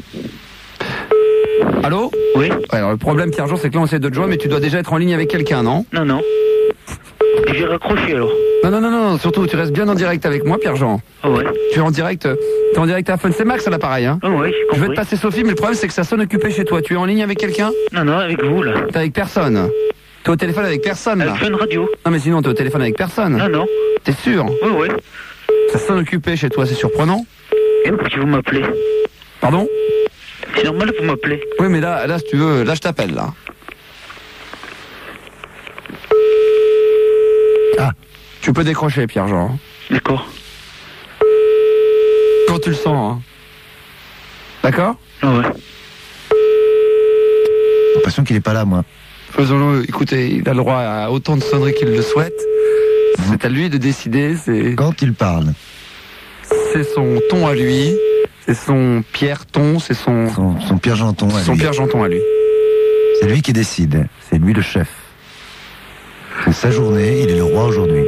[SPEAKER 8] Allô?
[SPEAKER 5] Oui.
[SPEAKER 8] Alors le problème, Pierre-Jean, c'est que là on essaie de te joindre, mais tu dois déjà être en ligne avec quelqu'un, non?
[SPEAKER 5] Non, non. J'ai raccroché alors.
[SPEAKER 8] Non, non, non, non, surtout tu restes bien en direct avec moi, Pierre-Jean.
[SPEAKER 5] Oh ouais.
[SPEAKER 8] Tu es en direct, euh, tu es en direct à Fun, c'est Max à l'appareil, hein?
[SPEAKER 5] Oh ouais, j'ai compris.
[SPEAKER 8] Je vais te passer Sophie, mais le problème c'est que ça sonne occupé chez toi. Tu es en ligne avec quelqu'un?
[SPEAKER 5] Non, non, avec vous là.
[SPEAKER 8] T'es avec personne. T'es au téléphone avec personne, là.
[SPEAKER 5] Avec Fun Radio.
[SPEAKER 8] Non, mais sinon t'es au téléphone avec personne.
[SPEAKER 5] Non, non.
[SPEAKER 8] T'es sûr?
[SPEAKER 5] Oui, oui.
[SPEAKER 8] Ça sonne occupé chez toi, c'est surprenant.
[SPEAKER 5] Et pourquoi vous m'appelez?
[SPEAKER 8] Pardon?
[SPEAKER 5] C'est normal que vous m'appelez.
[SPEAKER 8] Oui, mais là, là, si tu veux, là je t'appelle, là.
[SPEAKER 6] Ah.
[SPEAKER 8] Tu peux décrocher, Pierre-Jean.
[SPEAKER 5] D'accord.
[SPEAKER 8] Quand tu le sens, hein. D'accord?
[SPEAKER 5] Ah ouais.
[SPEAKER 6] J'ai l'impression qu'il est pas là, moi.
[SPEAKER 8] Faisons-le. Écoutez, il a le droit à autant de sonneries qu'il le souhaite. C'est à lui de décider. C'est
[SPEAKER 6] Quand il parle.
[SPEAKER 8] c'est son ton à lui. C'est son Pierre-ton. C'est son
[SPEAKER 6] Son, son Pierre-Jean ton à
[SPEAKER 8] son
[SPEAKER 6] lui.
[SPEAKER 8] Pierre-Jean-ton à lui.
[SPEAKER 6] C'est lui qui décide. C'est lui le chef. C'est sa journée, il est le roi aujourd'hui.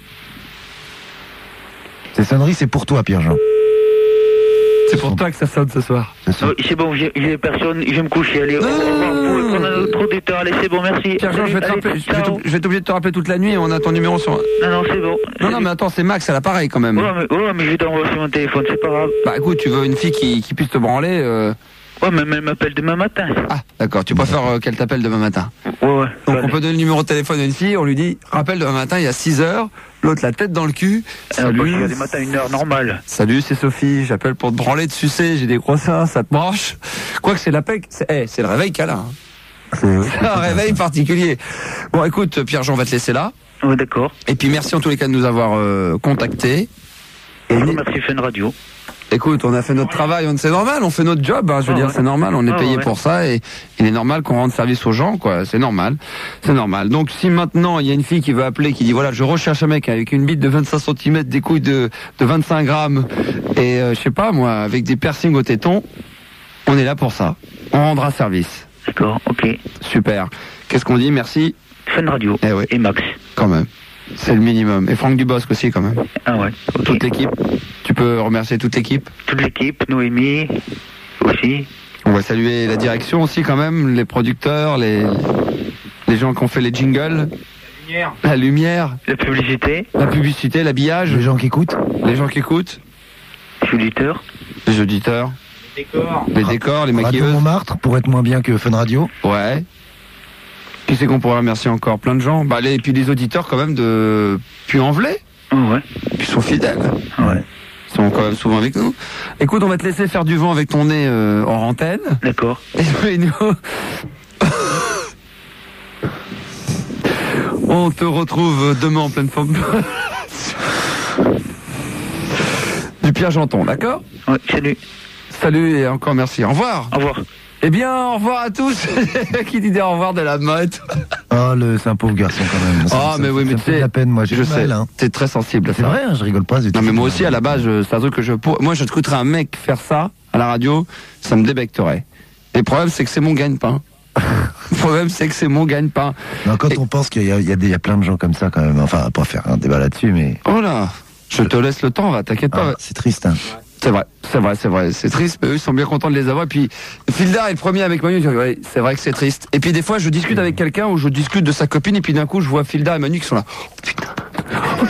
[SPEAKER 6] Ces sonneries, c'est pour toi, Pierre-Jean.
[SPEAKER 8] C'est pour toi que ça sonne ce soir.
[SPEAKER 6] Ce sont-
[SPEAKER 5] Oh, c'est bon, j'ai, j'ai personne, je vais me coucher. Allez, au
[SPEAKER 8] Non, non,
[SPEAKER 5] revoir.
[SPEAKER 8] non,
[SPEAKER 5] Vous pouvez
[SPEAKER 8] non,
[SPEAKER 5] prendre
[SPEAKER 8] non.
[SPEAKER 5] un trop d'état. Allez, c'est bon, merci.
[SPEAKER 8] Pierre-Jean, je vais te
[SPEAKER 5] Allez,
[SPEAKER 8] rappeler. Je vais
[SPEAKER 5] ciao.
[SPEAKER 8] t'ob- je vais t'obliger de te rappeler toute la nuit et on a ton numéro sur.
[SPEAKER 5] Non, non, c'est bon.
[SPEAKER 8] Non, non, mais attends, c'est Max à l'appareil quand même.
[SPEAKER 5] Ouais, mais, ouais, mais je vais t'envoyer sur mon téléphone, c'est pas grave.
[SPEAKER 8] Bah écoute, tu veux une fille qui, qui puisse te branler euh...
[SPEAKER 5] Ouais, mais elle m'appelle demain matin.
[SPEAKER 8] Ah, d'accord. Tu préfères euh, qu'elle t'appelle demain matin.
[SPEAKER 5] Ouais, ouais.
[SPEAKER 8] Donc
[SPEAKER 5] Allez.
[SPEAKER 8] on peut donner le numéro de téléphone à une fille, on lui dit rappelle demain matin, il y a six heures, l'autre la tête dans le cul.
[SPEAKER 5] Alors, moi, je
[SPEAKER 8] Salut.
[SPEAKER 5] regarde les matins une heure normale.
[SPEAKER 8] Salut, c'est Sophie, j'appelle pour te branler, de sucer, j'ai des gros seins, ça te branche. Quoique c'est l'appel, c'est, hey, c'est le réveil qu'elle a. Hein. C'est un réveil particulier. Bon écoute, Pierre-Jean, on va te laisser là.
[SPEAKER 5] Ouais, d'accord.
[SPEAKER 8] Et puis merci en tous les cas de nous avoir euh, contactés. Et
[SPEAKER 5] Je remercie Fun Radio.
[SPEAKER 8] écoute, on a fait notre travail, on- c'est normal, on fait notre job, hein, je veux
[SPEAKER 5] Ah
[SPEAKER 8] dire,
[SPEAKER 5] ouais.
[SPEAKER 8] c'est normal, on est
[SPEAKER 5] Ah
[SPEAKER 8] payé
[SPEAKER 5] ouais.
[SPEAKER 8] pour ça et il est normal qu'on rende service aux gens, quoi, c'est normal, c'est normal. Donc si maintenant il y a une fille qui veut appeler, qui dit voilà, je recherche un mec avec une bite de vingt-cinq centimètres, des couilles de, de vingt-cinq grammes et euh, je sais pas moi, avec des piercings au téton, on est là pour ça, on rendra service.
[SPEAKER 5] D'accord, ok.
[SPEAKER 8] Super. Qu'est-ce qu'on dit? Merci.
[SPEAKER 5] Fun Radio.
[SPEAKER 8] Eh ouais.
[SPEAKER 5] Et Max.
[SPEAKER 8] Quand même. C'est le minimum. Et Franck Dubosc aussi, quand même.
[SPEAKER 5] Ah ouais. ok.
[SPEAKER 8] Toute l'équipe. Tu peux remercier toute l'équipe.
[SPEAKER 5] Toute l'équipe, Noémie aussi.
[SPEAKER 8] On va saluer la direction aussi, quand même. Les producteurs, les, les gens qui ont fait les jingles. La lumière.
[SPEAKER 5] La publicité.
[SPEAKER 8] La publicité, l'habillage.
[SPEAKER 6] Les gens qui écoutent.
[SPEAKER 8] Les gens qui écoutent.
[SPEAKER 5] Les auditeurs.
[SPEAKER 8] Les auditeurs. Les décors. Les décors, les
[SPEAKER 6] Radio
[SPEAKER 8] maquilleuses.
[SPEAKER 6] Montmartre, pour être moins bien que Fun Radio.
[SPEAKER 8] Ouais. Qui c'est qu'on pourrait remercier encore? Plein de gens. Bah, les, et puis les auditeurs, quand même, de Puy-en-Velay.
[SPEAKER 5] Oh, ouais.
[SPEAKER 8] Qui sont fidèles.
[SPEAKER 6] Ouais.
[SPEAKER 8] Ils sont quand même souvent avec nous. Écoute, on va te laisser faire du vent avec ton nez euh, hors antenne.
[SPEAKER 5] D'accord.
[SPEAKER 8] Et nous, on te retrouve demain en pleine forme. Du Pierre Janton, d'accord?
[SPEAKER 5] Ouais, salut.
[SPEAKER 8] Salut et encore merci. Au revoir.
[SPEAKER 5] Au revoir.
[SPEAKER 8] Eh bien, au revoir à tous. Qui dit des au revoir de la mode?
[SPEAKER 6] Oh, le, c'est un pauvre garçon quand même. Ça-
[SPEAKER 8] Ah,
[SPEAKER 6] ça-
[SPEAKER 8] mais oui,
[SPEAKER 6] ça
[SPEAKER 8] mais
[SPEAKER 6] me
[SPEAKER 8] tu
[SPEAKER 6] fait
[SPEAKER 8] sais,
[SPEAKER 6] de la peine, moi, j'ai
[SPEAKER 8] je
[SPEAKER 6] du
[SPEAKER 8] sais,
[SPEAKER 6] mal, hein.
[SPEAKER 8] t'es très sensible à
[SPEAKER 6] C'est
[SPEAKER 8] ça.
[SPEAKER 6] vrai, hein, je rigole pas.
[SPEAKER 8] Non, mais moi aussi, à la base, je- c'est un truc que je... pour- Moi, je t'écouterais un mec faire ça à la radio, ça me débecterait. Et le problème, c'est que c'est mon gagne-pain. Le problème, c'est que c'est mon gagne-pain.
[SPEAKER 6] Non, quand
[SPEAKER 8] Et-
[SPEAKER 6] on pense qu'il y a, il y, a des- il y a plein de gens comme ça quand même. Enfin, pas faire un débat là-dessus, mais
[SPEAKER 8] Oh là, je te laisse le temps, va, t'inquiète pas.
[SPEAKER 6] ah, c'est triste. Hein.
[SPEAKER 8] C'est vrai, c'est vrai, c'est vrai. C'est triste, mais eux, ils sont bien contents de les avoir. Et puis, Fildar est le premier avec Manu. Il dit, ouais, c'est vrai que c'est triste. Et puis, des fois, je discute avec quelqu'un ou je discute de sa copine, et puis d'un coup, je vois Fildar et Manu qui sont là. Oh putain. Oh putain.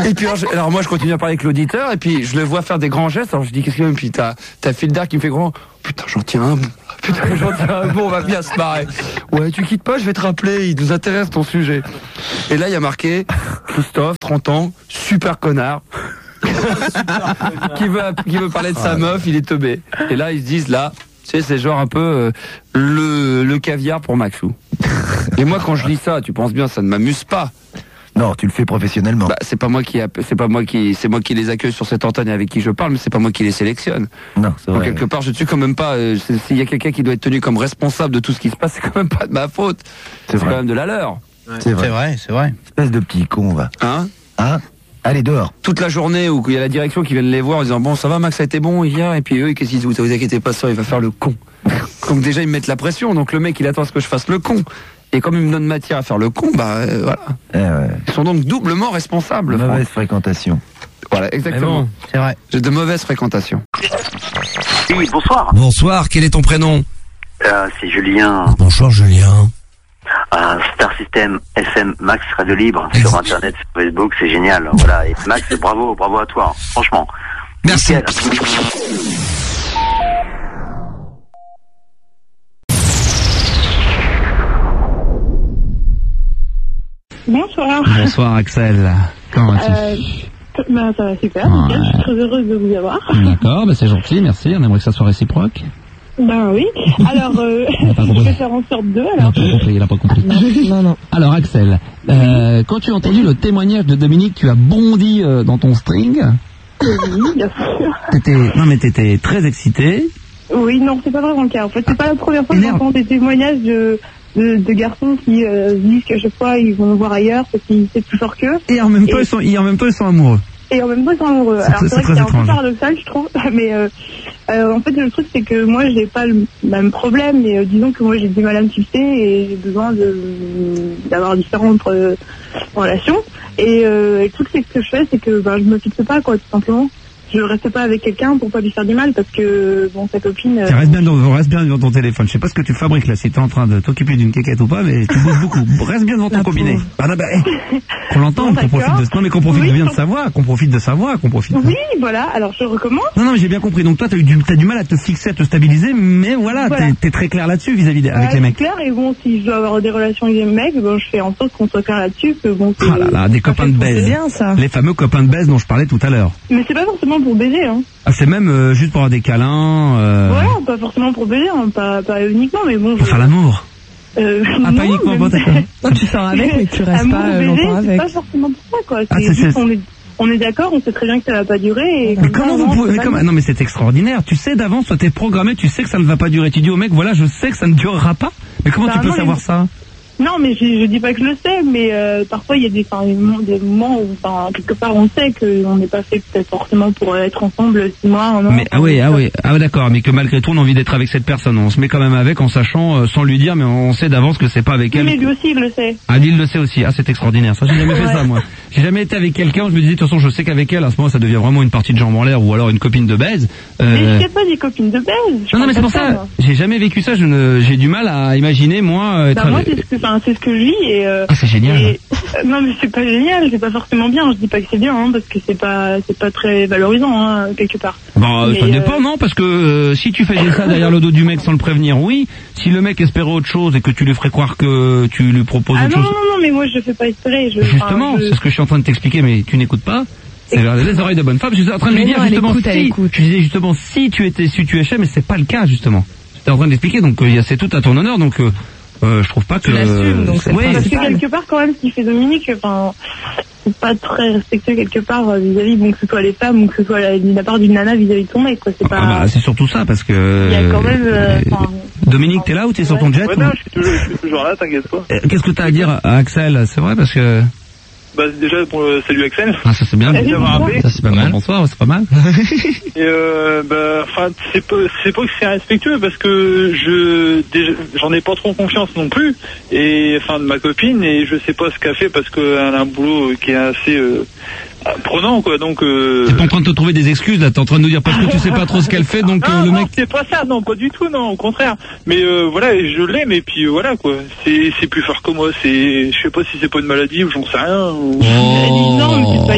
[SPEAKER 8] Et puis alors, je- alors moi je continue à parler avec l'auditeur et puis je le vois faire des grands gestes. Alors je dis qu'est-ce qu'il y a? Et puis t'as t'as Fildar qui me fait grand. Putain j'en tiens un bon. Putain j'en tiens un bon. On va bien se marrer. Ouais tu quittes pas, je vais te rappeler. Il nous intéresse ton sujet. Et là il y a marqué Christophe, trente ans, super connard. qui veut qui veut parler de sa meuf, il est teubé. Et là ils se disent là, tu sais c'est genre un peu euh, le le caviar pour Maxou. Et moi quand je lis ça, tu penses bien ça ne m'amuse pas.
[SPEAKER 6] Non, tu le fais professionnellement.
[SPEAKER 8] Bah, c'est pas moi qui, app- c'est pas moi qui, c'est moi qui les accueille sur cette antenne et avec qui je parle, mais c'est pas moi qui les sélectionne.
[SPEAKER 6] Non, c'est
[SPEAKER 8] Donc,
[SPEAKER 6] vrai.
[SPEAKER 8] quelque part, je suis quand même pas. euh, c'est- S'il y a quelqu'un qui doit être tenu comme responsable de tout ce qui se passe, c'est quand même pas de ma faute. C'est quand même de la leur.
[SPEAKER 6] C'est vrai.
[SPEAKER 3] C'est vrai, c'est vrai.
[SPEAKER 6] Espèce de petit con, va.
[SPEAKER 8] Hein
[SPEAKER 6] Hein? Allez, dehors.
[SPEAKER 8] Toute la journée où il y a la direction qui vient de les voir en disant bon ça va Max, ça a été bon hier, et puis eux qu'est-ce qu'ils disent, vous inquiétez pas ça, il va faire le con. Donc déjà ils me mettent la pression, donc le mec il attend à ce que je fasse le con. Et comme ils me donnent matière à faire le con, bah euh, voilà.
[SPEAKER 6] Eh ouais.
[SPEAKER 8] Ils sont donc doublement responsables.
[SPEAKER 6] Mauvaise
[SPEAKER 8] Franck.
[SPEAKER 6] fréquentation.
[SPEAKER 8] Voilà, exactement.
[SPEAKER 3] C'est vrai.
[SPEAKER 8] J'ai de mauvaises fréquentations.
[SPEAKER 10] Oui, bonsoir.
[SPEAKER 11] Bonsoir, quel est ton prénom?
[SPEAKER 10] Euh, c'est Julien,
[SPEAKER 11] Bonsoir Julien.
[SPEAKER 10] à Star System F M Max Radio Libre sur Internet, sur Facebook, c'est génial. Voilà, et Max, bravo, bravo à toi, hein. Franchement.
[SPEAKER 11] Merci.
[SPEAKER 10] Nickel.
[SPEAKER 1] Bonsoir.
[SPEAKER 2] Bonsoir Axel. Comment vas-tu?
[SPEAKER 1] Euh, ben, ça va super,
[SPEAKER 2] Ouais.
[SPEAKER 1] nickel, je suis très heureuse de vous avoir.
[SPEAKER 2] D'accord, bah c'est gentil, merci. On aimerait que ça soit réciproque.
[SPEAKER 1] Ben oui. Alors, euh,
[SPEAKER 2] Il a pas
[SPEAKER 1] je
[SPEAKER 2] compris.
[SPEAKER 1] vais faire en sorte de,
[SPEAKER 2] Il a
[SPEAKER 1] alors.
[SPEAKER 2] pas compris, il a pas compris.
[SPEAKER 1] Non, non.
[SPEAKER 2] Alors Axel, euh, quand tu as entendu le témoignage de Dominique, tu as bondi euh, dans ton string.
[SPEAKER 1] Oui, bien sûr.
[SPEAKER 2] T'étais, non mais t'étais très excité.
[SPEAKER 1] Oui, non, c'est pas vraiment le cas. En fait, c'est pas la première fois que
[SPEAKER 2] Merde.
[SPEAKER 1] j'entends des témoignages de, de, de garçons qui euh, disent qu'à chaque fois ils vont voir ailleurs parce qu'ils c'est plus fort qu'eux.
[SPEAKER 2] Et en même temps,
[SPEAKER 1] Et-
[SPEAKER 2] ils sont, et en même temps, ils sont amoureux.
[SPEAKER 1] Et en même temps, ils sont amoureux.
[SPEAKER 2] C'est
[SPEAKER 1] Alors,
[SPEAKER 2] très-
[SPEAKER 1] c'est vrai
[SPEAKER 2] c'est
[SPEAKER 1] que c'est
[SPEAKER 2] très
[SPEAKER 1] un peu
[SPEAKER 2] étrange.
[SPEAKER 1] paradoxal, je trouve. Mais euh, euh, en fait, le truc, c'est que moi, j'ai pas le même problème. Mais euh, disons que moi, j'ai du mal à me fixer et j'ai besoin de d'avoir différentes euh, relations. Et, euh, et le truc, c'est que ce que je fais, c'est que ben, je me fixe pas, quoi, tout simplement. Je reste pas avec quelqu'un pour pas lui faire du mal parce que, bon, sa copine... euh,
[SPEAKER 2] Tiens, reste bien, devant, reste bien devant ton téléphone. Je sais pas ce que tu fabriques là, si t'es en train de t'occuper d'une quéquette ou pas, mais tu bouges beaucoup. Reste bien devant ton
[SPEAKER 1] La
[SPEAKER 2] combiné.
[SPEAKER 1] pauvre.
[SPEAKER 2] Ah, non, bah, eh, qu'on l'entende,
[SPEAKER 1] Bon,
[SPEAKER 2] qu'on profite
[SPEAKER 1] d'accord.
[SPEAKER 2] de non, mais qu'on profite
[SPEAKER 1] Oui,
[SPEAKER 2] bien de
[SPEAKER 1] je-
[SPEAKER 2] sa voix, qu'on profite de sa voix, qu'on profite.
[SPEAKER 1] Oui, voilà, alors je recommence.
[SPEAKER 2] Non, non, mais j'ai bien compris. Donc toi, t'as eu du, t'as du mal à te fixer, à te stabiliser, mais voilà,
[SPEAKER 1] Voilà.
[SPEAKER 2] t'es, t'es très clair là-dessus vis-à-vis des, avec
[SPEAKER 1] Ouais,
[SPEAKER 2] les mecs.
[SPEAKER 1] c'est clair, et bon, si je dois avoir des relations avec des mecs, bon, je fais en sorte qu'on soit clair là-dessus, que bon, c'est...
[SPEAKER 2] Ah là là, des copains de baise.
[SPEAKER 1] C'est bien, ça.
[SPEAKER 2] Les fameux copains de baise dont je parlais tout à l'heure.
[SPEAKER 1] Mais c'est pas forcément pour baiser, hein.
[SPEAKER 2] Ah, c'est même euh, juste pour avoir des câlins, euh,
[SPEAKER 1] Voilà, pas forcément pour baiser, hein, pas, pas uniquement, mais bon...
[SPEAKER 2] pour
[SPEAKER 1] je-
[SPEAKER 2] faire l'amour.
[SPEAKER 1] Euh,
[SPEAKER 2] Ah,
[SPEAKER 1] non,
[SPEAKER 2] pas uniquement,
[SPEAKER 1] mais-
[SPEAKER 2] bon, d'accord.
[SPEAKER 12] Non, tu sors avec, mais tu restes
[SPEAKER 1] Amour
[SPEAKER 12] pas
[SPEAKER 1] ou
[SPEAKER 12] euh,
[SPEAKER 1] baiser,
[SPEAKER 12] longtemps
[SPEAKER 1] c'est
[SPEAKER 12] avec.
[SPEAKER 1] pas forcément pour ça, quoi.
[SPEAKER 2] Ah,
[SPEAKER 1] C'est
[SPEAKER 2] c'est-
[SPEAKER 1] juste
[SPEAKER 2] c'est-
[SPEAKER 1] qu'on est, on est d'accord, on sait très bien que ça va pas durer, et...
[SPEAKER 2] Mais
[SPEAKER 1] comme
[SPEAKER 2] comment
[SPEAKER 1] ça,
[SPEAKER 2] vous
[SPEAKER 1] non,
[SPEAKER 2] pouvez,
[SPEAKER 1] c'est
[SPEAKER 2] mais
[SPEAKER 1] pas
[SPEAKER 2] comment-
[SPEAKER 1] grave.
[SPEAKER 2] non mais c'est extraordinaire. Tu sais d'avance, toi t'es programmé, tu sais que ça ne va pas durer. Tu dis au mec, voilà, je sais que ça ne durera pas. Mais comment
[SPEAKER 1] Bah,
[SPEAKER 2] tu peux
[SPEAKER 1] non,
[SPEAKER 2] savoir
[SPEAKER 1] mais-
[SPEAKER 2] ça?
[SPEAKER 1] Non, mais je, je dis pas que je le sais, mais euh, parfois il y a des, enfin, des moments- des moments où, enfin, quelque part, on sait qu'on n'est pas fait peut-être forcément pour être ensemble six mois, un an.
[SPEAKER 2] Mais ah oui, ah oui, ah ouais, d'accord, mais que malgré tout on a envie d'être avec cette personne. On se met quand même avec en sachant, euh, sans lui dire, mais on sait d'avance que c'est pas avec
[SPEAKER 1] Oui,
[SPEAKER 2] elle.
[SPEAKER 1] mais lui aussi, il le sait.
[SPEAKER 2] Ah, lui il le sait aussi. Ah, c'est extraordinaire. Ça, j'ai jamais fait
[SPEAKER 1] Ouais.
[SPEAKER 2] ça, moi. J'ai jamais été avec quelqu'un où je me disais, de toute façon, je sais qu'avec elle, à ce moment, ça devient vraiment une partie de jambes en l'air ou alors une copine de baise. Euh,
[SPEAKER 1] Mais je sais pas des copines de baise. je
[SPEAKER 2] Non, non, mais
[SPEAKER 1] parle
[SPEAKER 2] c'est pour
[SPEAKER 1] pas de
[SPEAKER 2] ça.
[SPEAKER 1] moi.
[SPEAKER 2] J'ai jamais vécu ça. Je ne, j'ai du mal à imaginer, moi, euh, être
[SPEAKER 1] Bah, moi,
[SPEAKER 2] avec-
[SPEAKER 1] c'est ce que, enfin, c'est ce que je vis et, euh,
[SPEAKER 2] Ah, c'est génial.
[SPEAKER 1] et- euh, non, mais c'est pas génial, c'est pas forcément bien. Je dis pas que c'est bien, hein, parce que c'est pas, c'est pas très valorisant, hein, quelque part.
[SPEAKER 2] Bon,
[SPEAKER 1] Mais,
[SPEAKER 2] ça
[SPEAKER 1] euh,
[SPEAKER 2] dépend, non, parce que euh, si tu faisais ça derrière le dos du mec sans le prévenir, oui. Si le mec espérait autre chose et que tu lui ferais croire que tu lui proposes
[SPEAKER 1] Ah
[SPEAKER 2] autre
[SPEAKER 1] non, non,
[SPEAKER 2] chose,
[SPEAKER 1] non, mais moi, je fais pas espérer. Je,
[SPEAKER 2] justement,
[SPEAKER 1] enfin, je-
[SPEAKER 2] c'est ce que je suis en train de t'expliquer, mais tu n'écoutes pas. C'est vers les oreilles de bonne femme. Je suis en train de lui
[SPEAKER 12] Mais
[SPEAKER 2] dire
[SPEAKER 12] non, elle
[SPEAKER 2] justement
[SPEAKER 12] écoute, elle
[SPEAKER 2] si.
[SPEAKER 12] écoute.
[SPEAKER 2] Tu disais justement si tu étais, si tu échais, mais c'est pas le cas justement. J'étais en train d'expliquer, donc euh, il y a- c'est tout à ton honneur, donc. Euh, Euh, je trouve pas que...
[SPEAKER 12] Tu l'assumes, donc c'est
[SPEAKER 2] oui,
[SPEAKER 12] pas
[SPEAKER 1] Parce que
[SPEAKER 12] principal.
[SPEAKER 1] quelque part, quand même, ce qu'il fait Dominique, enfin, c'est pas très respectueux quelque part euh, vis-à-vis, bon, que ce soit les femmes ou que ce soit la, de la part d'une nana vis-à-vis de son mec, quoi. C'est pas.
[SPEAKER 2] Ah bah, c'est surtout ça, parce que...
[SPEAKER 1] Il y a quand même. euh, enfin,
[SPEAKER 2] Dominique, t'es là ou t'es sur ton jet
[SPEAKER 13] Ouais,
[SPEAKER 2] ou-
[SPEAKER 13] non, je suis toujours, je suis toujours là, t'inquiète pas.
[SPEAKER 2] Euh, Qu'est-ce que t'as à dire à Axel? C'est vrai, parce que...
[SPEAKER 13] Bah, déjà, pour le salut Axel.
[SPEAKER 2] Ah, ça c'est bien.
[SPEAKER 13] Merci d'avoir appelé.
[SPEAKER 2] Ça c'est pas mal. Bonsoir, c'est pas mal.
[SPEAKER 13] Et euh, bah, enfin, c'est pas, c'est pas que c'est respectueux parce que je, déjà, j'en ai pas trop confiance non plus. Et enfin, de ma copine, et je sais pas ce qu'elle fait parce qu'elle a un boulot qui est assez euh, prenant, quoi. Donc. Euh...
[SPEAKER 2] T'es pas en train de te trouver des excuses là, t'es en train de nous dire parce que tu sais pas trop ce qu'elle fait, donc
[SPEAKER 13] non,
[SPEAKER 2] euh, le
[SPEAKER 13] non,
[SPEAKER 2] mec.
[SPEAKER 13] c'est pas ça, non, pas du tout, non, au contraire. Mais euh, voilà, je l'aime et puis euh, voilà quoi. C'est c'est plus fort que moi. C'est, je sais pas si c'est pas une maladie ou j'en sais rien. Ou...
[SPEAKER 1] Non, mais c'est pas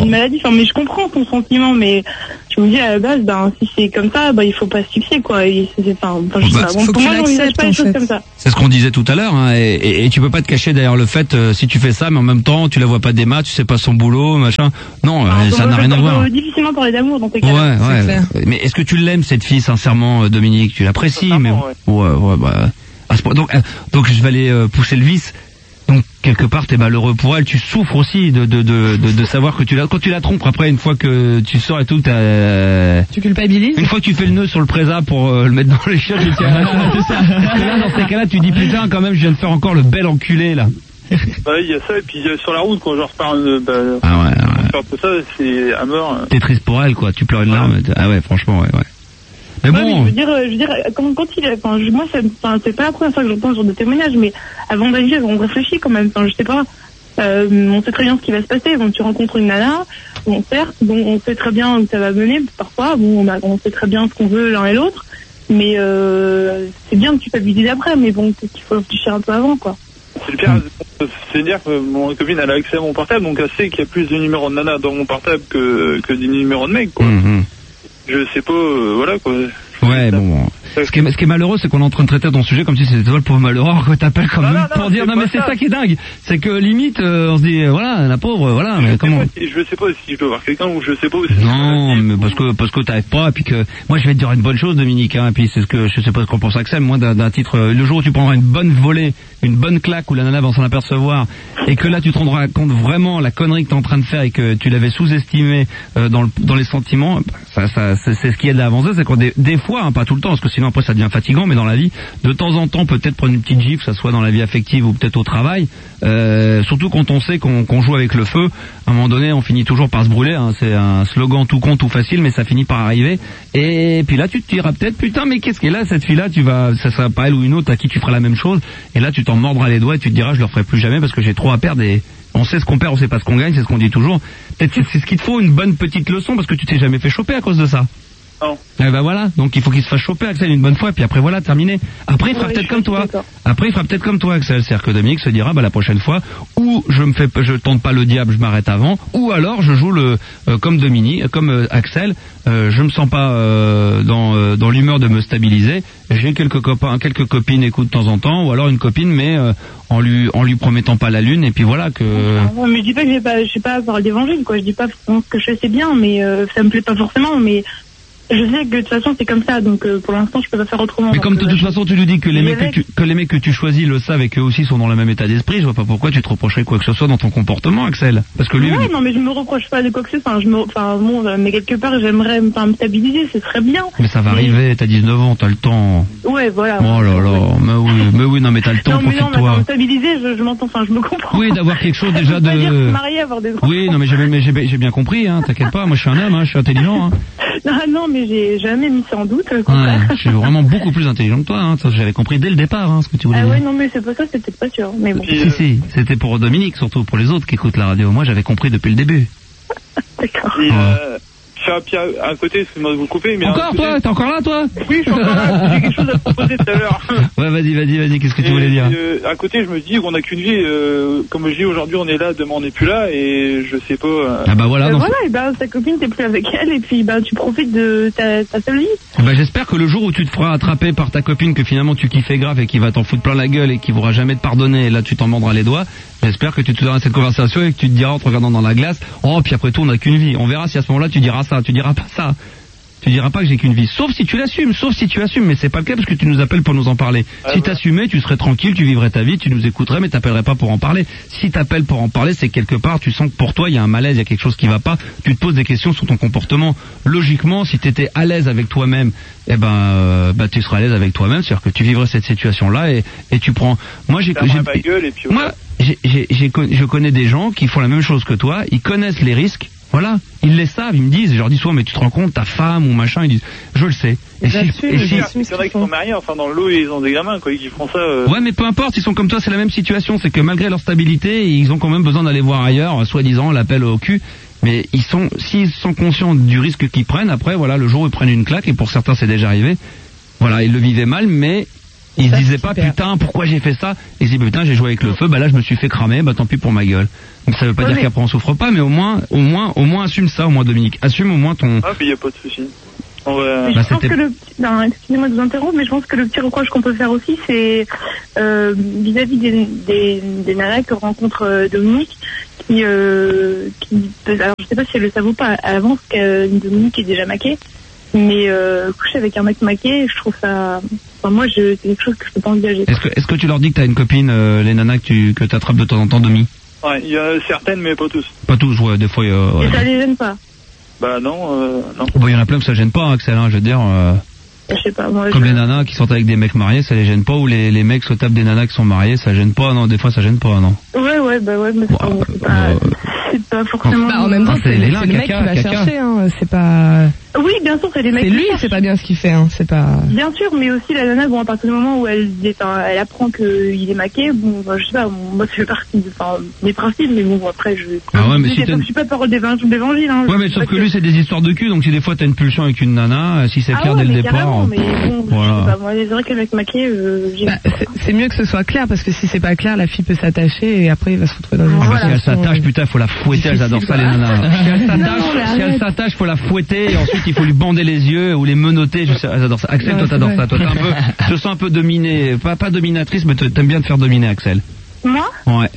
[SPEAKER 1] une maladie. Enfin, mais je comprends ton sentiment, mais je me dis à la base, ben, si c'est comme ça, ben, il faut pas se fixer, quoi. Et c'est, enfin, enfin, je sais
[SPEAKER 14] Bah,
[SPEAKER 1] pas. Bon,
[SPEAKER 14] faut
[SPEAKER 1] pour
[SPEAKER 14] que
[SPEAKER 1] moi,
[SPEAKER 14] tu
[SPEAKER 1] j'envisage
[SPEAKER 14] l'acceptes,
[SPEAKER 1] pas les
[SPEAKER 14] en
[SPEAKER 1] choses
[SPEAKER 14] fait.
[SPEAKER 1] comme ça.
[SPEAKER 14] C'est ce qu'on disait tout à l'heure, hein, et, et, et tu peux pas te cacher derrière le fait, euh, si tu fais ça, mais en même temps, tu la vois pas des matchs, tu sais pas son boulot, machin. Non, euh,
[SPEAKER 1] Donc,
[SPEAKER 14] ça n'a
[SPEAKER 1] on
[SPEAKER 14] rien
[SPEAKER 1] peut-
[SPEAKER 14] à
[SPEAKER 1] on
[SPEAKER 14] voir.
[SPEAKER 1] peut difficilement parler d'amour dans ces
[SPEAKER 14] Ouais,
[SPEAKER 1] cas-là.
[SPEAKER 14] ouais. Mais est-ce que tu l'aimes cette fille sincèrement, euh, Dominique? Tu l'apprécies, mais ouais, ouais, bah. À ce point, donc, euh, donc je vais aller euh, pousser le vice. Donc quelque part t'es malheureux pour elle, tu souffres aussi de de de de, de savoir que tu la quand tu la trompes après une fois que tu sors et tout, t'as euh,
[SPEAKER 12] Tu culpabilises?
[SPEAKER 14] une fois que tu fais le nœud sur le présa pour euh, le mettre dans les chiottes, tu tiens, c'est ça. Et là dans ces cas-là tu dis putain quand même je viens de faire encore le bel enculé là.
[SPEAKER 13] Bah, il y a ça, et puis euh, sur la route, quand je repars, euh, bah,
[SPEAKER 14] Ah ouais, ouais.
[SPEAKER 13] faire tout ça, c'est à mort.
[SPEAKER 14] T'es triste pour elle quoi, tu pleures une larme. Ah ouais franchement ouais ouais. Mais
[SPEAKER 1] Ouais,
[SPEAKER 14] bon.
[SPEAKER 1] mais je veux dire, euh, je veux dire, quand, quand il, enfin, je- moi, ça, enfin, c'est pas la première fois que j'entends ce genre de témoignage, mais avant d'agir, on réfléchit quand même. Enfin, je sais pas. Euh, on sait très bien ce qui va se passer. Bon, tu rencontres une nana, bon, certes, bon, on sait très bien où ça va mener. Parfois, bon, on, a- on sait très bien ce qu'on veut l'un et l'autre, mais euh, c'est bien que tu culpabilises après, mais bon, peut-être qu'il faut réfléchir un peu avant, quoi.
[SPEAKER 13] C'est le pire, c'est dire que mon copine elle a accès à mon portable, donc elle sait qu'il y a plus de numéros de nana dans mon portable que, que des numéros de mecs, quoi.
[SPEAKER 14] Mhm.
[SPEAKER 13] Je sais pas, euh, voilà, quoi.
[SPEAKER 14] Ouais, bon, bon. Ce qui est, ce qui est malheureux, c'est qu'on est en train de traiter ton sujet comme si c'était toi le pauvre malheureux, alors que t'appelles quand même pour dire, non mais c'est ça qui est dingue. C'est que limite, euh, on se dit, euh, voilà, la pauvre, voilà, mais comment...
[SPEAKER 13] Je sais pas si je peux voir quelqu'un ou je sais pas où c'est.
[SPEAKER 14] Non, mais parce que parce que t'arrives pas, et puis que moi je vais te dire une bonne chose, Dominique, hein, et puis c'est ce que je sais pas ce qu'on pense Axel, moi d'un d'un titre, euh, le jour où tu prendras une bonne volée, une bonne claque où la nana va s'en apercevoir, et que là tu te rendras compte vraiment la connerie que t'es en train de faire et que tu l'avais sous-estimé euh, dans le, dans les sentiments, bah, ça, ça c'est, c'est ce qui aide à avancer, c'est qu'on des, des fois, hein, pas tout le temps, parce que sinon après ça devient fatigant, mais dans la vie, de temps en temps peut-être prendre une petite gifle, que ça soit dans la vie affective ou peut-être au travail, euh, surtout quand on sait qu'on, qu'on joue avec le feu, à un moment donné on finit toujours par se brûler, hein, c'est un slogan tout con tout facile, mais ça finit par arriver, et puis là tu te diras peut-être putain mais qu'est-ce qu'elle est là cette fille là, tu vas, ça sera pas elle ou une autre à qui tu feras la même chose, et là tu t'en mordras les doigts et tu te diras je le ferai plus jamais parce que j'ai trop à perdre, et on sait ce qu'on perd, on sait pas ce qu'on gagne, c'est ce qu'on dit toujours. Peut-être c'est, c'est ce qu'il te faut, une bonne petite leçon, parce que tu t'es jamais fait choper à cause de ça.
[SPEAKER 13] Non.
[SPEAKER 14] Eh ben voilà, donc il faut qu'il se fasse choper Axel une bonne fois, et puis après voilà, terminé. Après il fera
[SPEAKER 1] Ouais,
[SPEAKER 14] peut-être
[SPEAKER 1] je
[SPEAKER 14] comme
[SPEAKER 1] suis
[SPEAKER 14] toi.
[SPEAKER 1] d'accord.
[SPEAKER 14] Après il fera peut-être comme toi Axel, c'est-à-dire que Dominique se dira bah la prochaine fois, ou je me fais, je tente pas le diable, je m'arrête avant, ou alors je joue le euh, comme Dominique, euh, comme euh, Axel, euh, je me sens pas euh, dans euh, dans l'humeur de me stabiliser. J'ai quelques copains, quelques copines écoute de temps en temps, ou alors une copine, mais euh, en lui en lui promettant pas la lune, et puis voilà que.
[SPEAKER 1] Ouais, mais je dis pas que j'ai pas, je sais pas parler d'évangile, quoi. Je dis pas forcément ce que je fais c'est bien, mais euh, ça me plaît pas forcément, mais je sais que de toute façon c'est comme ça, donc euh, pour l'instant je peux pas faire autrement.
[SPEAKER 14] Mais comme de
[SPEAKER 1] Donc,
[SPEAKER 14] toute
[SPEAKER 1] euh,
[SPEAKER 14] façon tu nous dis que les
[SPEAKER 1] j'y
[SPEAKER 14] mecs que
[SPEAKER 1] vais.
[SPEAKER 14] tu, que les mecs que tu choisis le savent et qu'eux aussi sont dans le même état d'esprit, je vois pas pourquoi tu te reprocherais quoi que ce soit dans ton comportement, Axel. Parce que lui.
[SPEAKER 1] Ouais, non, mais je me reproche pas de quoi que ce soit. Enfin, je me, enfin, bon, euh, mais quelque part, j'aimerais enfin, me stabiliser, ce serait bien.
[SPEAKER 14] Mais ça va arriver, t'as dix-neuf ans, t'as le temps.
[SPEAKER 1] Ouais, voilà.
[SPEAKER 14] Oh là là, mais oui, mais oui, non mais t'as le temps,
[SPEAKER 1] Non, mais non, mais attends,
[SPEAKER 14] profite-toi.
[SPEAKER 1] me stabiliser, je, je m'entends, enfin, je me comprends.
[SPEAKER 14] Oui, d'avoir quelque chose déjà
[SPEAKER 1] Ça veut pas dire se
[SPEAKER 14] de.
[SPEAKER 1] marier, avoir des enfants.
[SPEAKER 14] Oui, non mais j'ai, mais j'ai, j'ai bien compris, hein, t'inquiète pas, moi je suis un homme, hein, je suis intelligent. Hein.
[SPEAKER 1] Non, non, mais j'ai jamais mis ça en doute. au
[SPEAKER 14] Ouais,
[SPEAKER 1] contraire.
[SPEAKER 14] je suis vraiment beaucoup plus intelligent que toi, hein, ça, j'avais compris dès le départ hein, ce que tu voulais
[SPEAKER 1] Ah
[SPEAKER 14] dire.
[SPEAKER 1] ouais, non, mais c'est pas ça, c'est peut-être pas sûr. Mais bon.
[SPEAKER 14] Si, si, c'était pour Dominique, surtout pour les autres qui écoutent la radio. Moi j'avais compris depuis le début.
[SPEAKER 1] D'accord.
[SPEAKER 13] Et, euh, faire un pied à un côté, excuse-moi de vous couper, mais.
[SPEAKER 14] Encore
[SPEAKER 13] un côté-
[SPEAKER 14] toi, t'es encore là toi?
[SPEAKER 13] Oui, je suis encore là, j'ai quelque chose à te proposer tout à l'heure.
[SPEAKER 14] Ouais, vas-y, vas-y, vas-y, qu'est-ce que tu voulais
[SPEAKER 13] Et,
[SPEAKER 14] dire?
[SPEAKER 13] euh, à côté, je me dis qu'on n'a qu'une vie. Euh, comme je dis aujourd'hui, on est là, demain on n'est plus là, et je sais pas. euh,
[SPEAKER 14] Ah bah voilà,
[SPEAKER 1] Euh,
[SPEAKER 14] dans
[SPEAKER 1] voilà, et ben ta copine, t'es plus avec elle, et puis ben tu profites de ta, ta seule vie.
[SPEAKER 14] Bah, j'espère que le jour où tu te feras attraper par ta copine, que finalement tu kiffais grave et qui va t'en foutre plein la gueule et qui voudra jamais te pardonner, et là tu t'en mordras les doigts, j'espère que tu te donneras cette conversation et que tu te diras en te regardant dans la glace, oh puis après tout on n'a qu'une vie. On verra si à ce moment-là tu diras ça, tu diras pas ça. Tu diras pas que j'ai qu'une vie, sauf si tu l'assumes, sauf si tu assumes, mais c'est pas le cas parce que tu nous appelles pour nous en parler.
[SPEAKER 13] Ah
[SPEAKER 14] si
[SPEAKER 13] ouais.
[SPEAKER 14] t'assumais, tu serais tranquille, tu vivrais ta vie, tu nous écouterais, mais t'appellerais pas pour en parler. Si t'appelles pour en parler, c'est que quelque part, tu sens que pour toi, il y a un malaise, il y a quelque chose qui va pas, tu te poses des questions sur ton comportement. Logiquement, si t'étais à l'aise avec toi-même, eh ben, euh, bah, tu seras à l'aise avec toi-même, c'est-à-dire que tu vivrais cette situation-là et, et tu prends, moi j'ai,
[SPEAKER 13] fermer
[SPEAKER 14] j'ai-
[SPEAKER 13] ma gueule, et puis.
[SPEAKER 14] moi, j'ai, j'ai, j'ai con- je connais des gens qui font la même chose que toi, ils connaissent les risques, voilà, ils les savent, ils me disent, je leur dis souvent, mais tu te rends compte, ta femme ou machin, ils disent, je le sais. Et si, et si-
[SPEAKER 13] Il y en a qui sont mariés, enfin dans le lot, ils ont des gamins, quoi, qui font ça. euh,
[SPEAKER 14] ouais, mais peu importe, ils sont comme toi, c'est la même situation, c'est que malgré leur stabilité, ils ont quand même besoin d'aller voir ailleurs, soi-disant, l'appel au cul. Mais ils sont, s'ils sont conscients du risque qu'ils prennent, après, voilà, le jour où ils prennent une claque, et pour certains c'est déjà arrivé, voilà, ils le vivaient mal, mais Ils se disaient pas, putain, pourquoi j'ai fait ça? Ils se disaient, putain, j'ai joué avec le feu, bah là, je me suis fait cramer, bah tant pis pour ma gueule. Donc ça veut pas
[SPEAKER 13] Ouais,
[SPEAKER 14] dire
[SPEAKER 13] mais-
[SPEAKER 14] qu'après on souffre pas, mais au moins, au moins, au moins assume ça, au moins Dominique. Assume au moins ton...
[SPEAKER 13] Ah, puis y a pas de souci. On va...
[SPEAKER 1] Mais
[SPEAKER 14] Bah,
[SPEAKER 1] je pense
[SPEAKER 14] c'était-
[SPEAKER 1] que le, non, excusez-moi de vous interrompre, mais je pense que le petit reproche qu'on peut faire aussi, c'est euh, vis-à-vis des, des, des nanas que rencontre euh, Dominique, qui, euh, qui peut, alors je sais pas si elle le savait ou pas à l'avance que Dominique est déjà maquée, mais euh, coucher avec un mec maqué, je trouve ça, enfin moi, je, c'est quelque chose que je peux pas envisager.
[SPEAKER 14] Est-ce que, est-ce que tu leur dis que t'as une copine, euh, les nanas que tu, que t'attrapes de temps en temps, Domi?
[SPEAKER 13] Ouais, il y a certaines, mais pas tous.
[SPEAKER 14] Pas tous, ouais, des fois, euh, ouais.
[SPEAKER 1] Et ça les gêne pas.
[SPEAKER 13] Bah non, euh, non.
[SPEAKER 14] Bon, il y en a plein que ça gêne pas, hein, Axel, hein, je veux dire, euh,
[SPEAKER 1] Je sais pas, moi,
[SPEAKER 14] comme
[SPEAKER 1] je...
[SPEAKER 14] les nanas qui sont avec des mecs mariés, ça les gêne pas, ou les, les mecs se tapent des nanas qui sont mariés, ça gêne pas, non, des fois ça gêne pas, non.
[SPEAKER 1] Ouais, ouais, bah ouais, mais c'est pas, c'est pas, c'est pas forcément...
[SPEAKER 12] Bah, en même temps,
[SPEAKER 14] Ah, c'est
[SPEAKER 12] c'est
[SPEAKER 14] les
[SPEAKER 12] c'est
[SPEAKER 14] lins,
[SPEAKER 12] le mec
[SPEAKER 14] caca,
[SPEAKER 12] qui va
[SPEAKER 14] caca.
[SPEAKER 12] chercher, hein. C'est pas.
[SPEAKER 1] Oui, bien sûr, c'est les mecs
[SPEAKER 12] C'est
[SPEAKER 1] qui
[SPEAKER 12] lui,
[SPEAKER 1] cherchent.
[SPEAKER 12] c'est pas bien ce qu'il fait, hein. C'est pas.
[SPEAKER 1] Bien sûr, mais aussi la nana, bon, à partir du moment où elle, est, enfin, elle apprend qu'il est maqué, bon, bah, je sais pas, bon, moi, ça fait partie de, enfin, mes principes, mais bon, après, je,
[SPEAKER 14] Ah ouais, mais
[SPEAKER 1] je,
[SPEAKER 14] si
[SPEAKER 1] je,
[SPEAKER 14] t'as-
[SPEAKER 1] je suis pas parole d'évangile, d'évangile, hein.
[SPEAKER 14] Ouais, mais sauf que lui, c'est des histoires de cul, donc si des fois t'as une pulsion avec une nana, euh, si c'est
[SPEAKER 1] ah
[SPEAKER 14] clair
[SPEAKER 1] ouais,
[SPEAKER 14] dès le
[SPEAKER 1] mais
[SPEAKER 14] départ.
[SPEAKER 1] carrément, mais bon,
[SPEAKER 14] voilà.
[SPEAKER 1] je sais pas, moi, c'est vrai que le mec maqué, euh, j'ai...
[SPEAKER 12] Bah, c'est- c'est mieux que ce soit clair parce que si c'est pas clair, la fille peut s'attacher et après il va se retrouver dans une
[SPEAKER 14] Ah bah, si elle
[SPEAKER 12] situation,
[SPEAKER 14] s'attache,
[SPEAKER 12] euh,
[SPEAKER 14] putain, faut la fouetter, elles adorent ça les nanas. Si elle
[SPEAKER 12] Non, mais
[SPEAKER 14] s'attache, si elle
[SPEAKER 12] arrête.
[SPEAKER 14] s'attache, faut la fouetter et ensuite il faut lui bander les yeux ou les menotter, je sais, elles adorent ça. Axel,
[SPEAKER 12] Ouais,
[SPEAKER 14] toi t'adores
[SPEAKER 12] c'est
[SPEAKER 14] ça, toi t'es un peu, je te sens un peu dominé, pas, pas dominatrice, mais t'aimes bien te faire dominer, Axel.
[SPEAKER 1] Moi,
[SPEAKER 14] Ouais.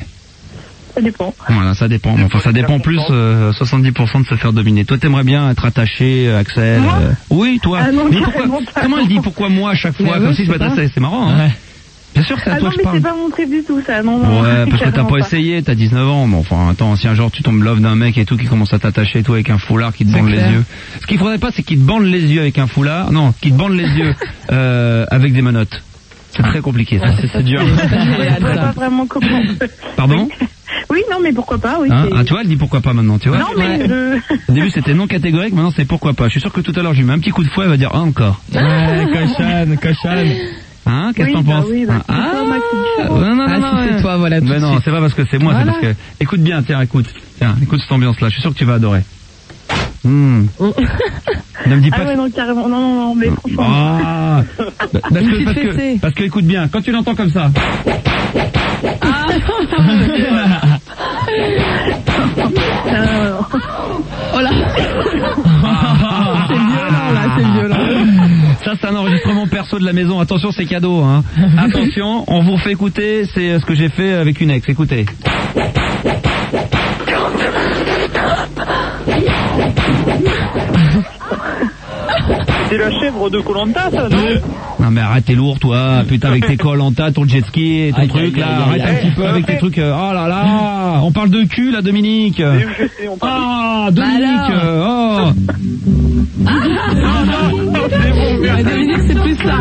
[SPEAKER 1] ça dépend.
[SPEAKER 14] Voilà, ça dépend. Mais enfin, ça dépend plus, euh, soixante-dix pour cent de se faire dominer. Toi, t'aimerais bien être attaché, euh, Axel.
[SPEAKER 1] Moi
[SPEAKER 14] euh, Oui, toi.
[SPEAKER 1] Ah non,
[SPEAKER 14] mais pourquoi,
[SPEAKER 1] carrément pas.
[SPEAKER 14] comment elle dit pourquoi moi à chaque fois,
[SPEAKER 1] Mais
[SPEAKER 14] comme
[SPEAKER 1] ouais,
[SPEAKER 14] si je
[SPEAKER 1] je sais pas.
[SPEAKER 14] m'adressais, c'est marrant, hein. Bien sûr, c'est à
[SPEAKER 1] Ah
[SPEAKER 14] toi
[SPEAKER 1] non,
[SPEAKER 14] que je
[SPEAKER 1] mais
[SPEAKER 14] parle.
[SPEAKER 1] c'est pas mon truc du tout, ça, non, non.
[SPEAKER 14] Ouais, parce que t'as
[SPEAKER 1] carrément
[SPEAKER 14] pas essayé, t'as dix-neuf ans. Bon, enfin, attends, si un jour tu tombes love d'un mec et tout qui commence à t'attacher et tout avec un foulard qui te
[SPEAKER 12] C'est
[SPEAKER 14] bande les
[SPEAKER 12] clair.
[SPEAKER 14] yeux. Ce qu'il faudrait pas, c'est qu'il te bande les yeux avec un foulard. Non, qu'il te bande les yeux euh, avec des menottes. C'est très compliqué, ça. C'est- C'est dur.
[SPEAKER 1] Je sais pas vraiment comment.
[SPEAKER 14] Pardon?
[SPEAKER 1] Oui, non, mais pourquoi pas, oui.
[SPEAKER 14] Hein
[SPEAKER 1] c'est-
[SPEAKER 14] ah, tu vois, elle dit pourquoi pas maintenant, tu vois?
[SPEAKER 1] Non, mais je...
[SPEAKER 14] Au début c'était non catégorique, maintenant c'est pourquoi pas. Je suis sûr que tout à l'heure je lui mets un petit coup de fouet, elle va dire ah encore.
[SPEAKER 9] Ouais, cochonne, cochonne.
[SPEAKER 14] Hein, qu'est-ce
[SPEAKER 1] Oui,
[SPEAKER 14] que t'en
[SPEAKER 1] bah
[SPEAKER 14] penses?
[SPEAKER 1] oui, bah, c'est
[SPEAKER 14] Ah,
[SPEAKER 1] toi, Max, c'est différent.
[SPEAKER 14] non, non,
[SPEAKER 12] Ah,
[SPEAKER 14] non,
[SPEAKER 12] si c'est
[SPEAKER 14] ouais.
[SPEAKER 12] toi, voilà, tout
[SPEAKER 14] Mais
[SPEAKER 12] de
[SPEAKER 14] non,
[SPEAKER 12] suite.
[SPEAKER 14] c'est pas parce que c'est moi,
[SPEAKER 12] Voilà.
[SPEAKER 14] c'est parce que. Écoute bien, tiens, écoute. Tiens, écoute cette ambiance-là, je suis sûr que tu vas adorer. Hmm. Ne me dis
[SPEAKER 1] Ah
[SPEAKER 14] pas
[SPEAKER 1] ouais,
[SPEAKER 14] que.
[SPEAKER 1] non, carrément, non, non, non, mais franchement...
[SPEAKER 14] Ah Parce
[SPEAKER 12] Une
[SPEAKER 14] que,
[SPEAKER 12] petite
[SPEAKER 14] parce que,
[SPEAKER 12] fessée.
[SPEAKER 14] parce que écoute bien, quand tu l'entends comme ça.
[SPEAKER 1] Ah, non, non, non.
[SPEAKER 12] Oh là. C'est violent là, c'est violent.
[SPEAKER 14] Ça c'est un enregistrement perso de la maison, attention c'est cadeau hein. Attention, on vous refait écouter, c'est euh, ce que j'ai fait avec une ex, écoutez.
[SPEAKER 13] C'est la chèvre de Koh-Lanta, ça, non?
[SPEAKER 14] Non mais arrête, t'es lourd toi, putain avec tes Koh-Lanta, ton jet ski et ton
[SPEAKER 9] Aïe,
[SPEAKER 14] truc
[SPEAKER 9] aïe,
[SPEAKER 14] là,
[SPEAKER 9] aïe,
[SPEAKER 14] arrête
[SPEAKER 9] aïe,
[SPEAKER 14] un petit peu avec tes trucs, euh, oh là là, on parle de cul là Dominique.
[SPEAKER 13] Mais je sais, on parle
[SPEAKER 14] Ah Dominique,
[SPEAKER 12] Bah
[SPEAKER 14] euh, oh.
[SPEAKER 12] Ouais, Dominique, c'est plus ça.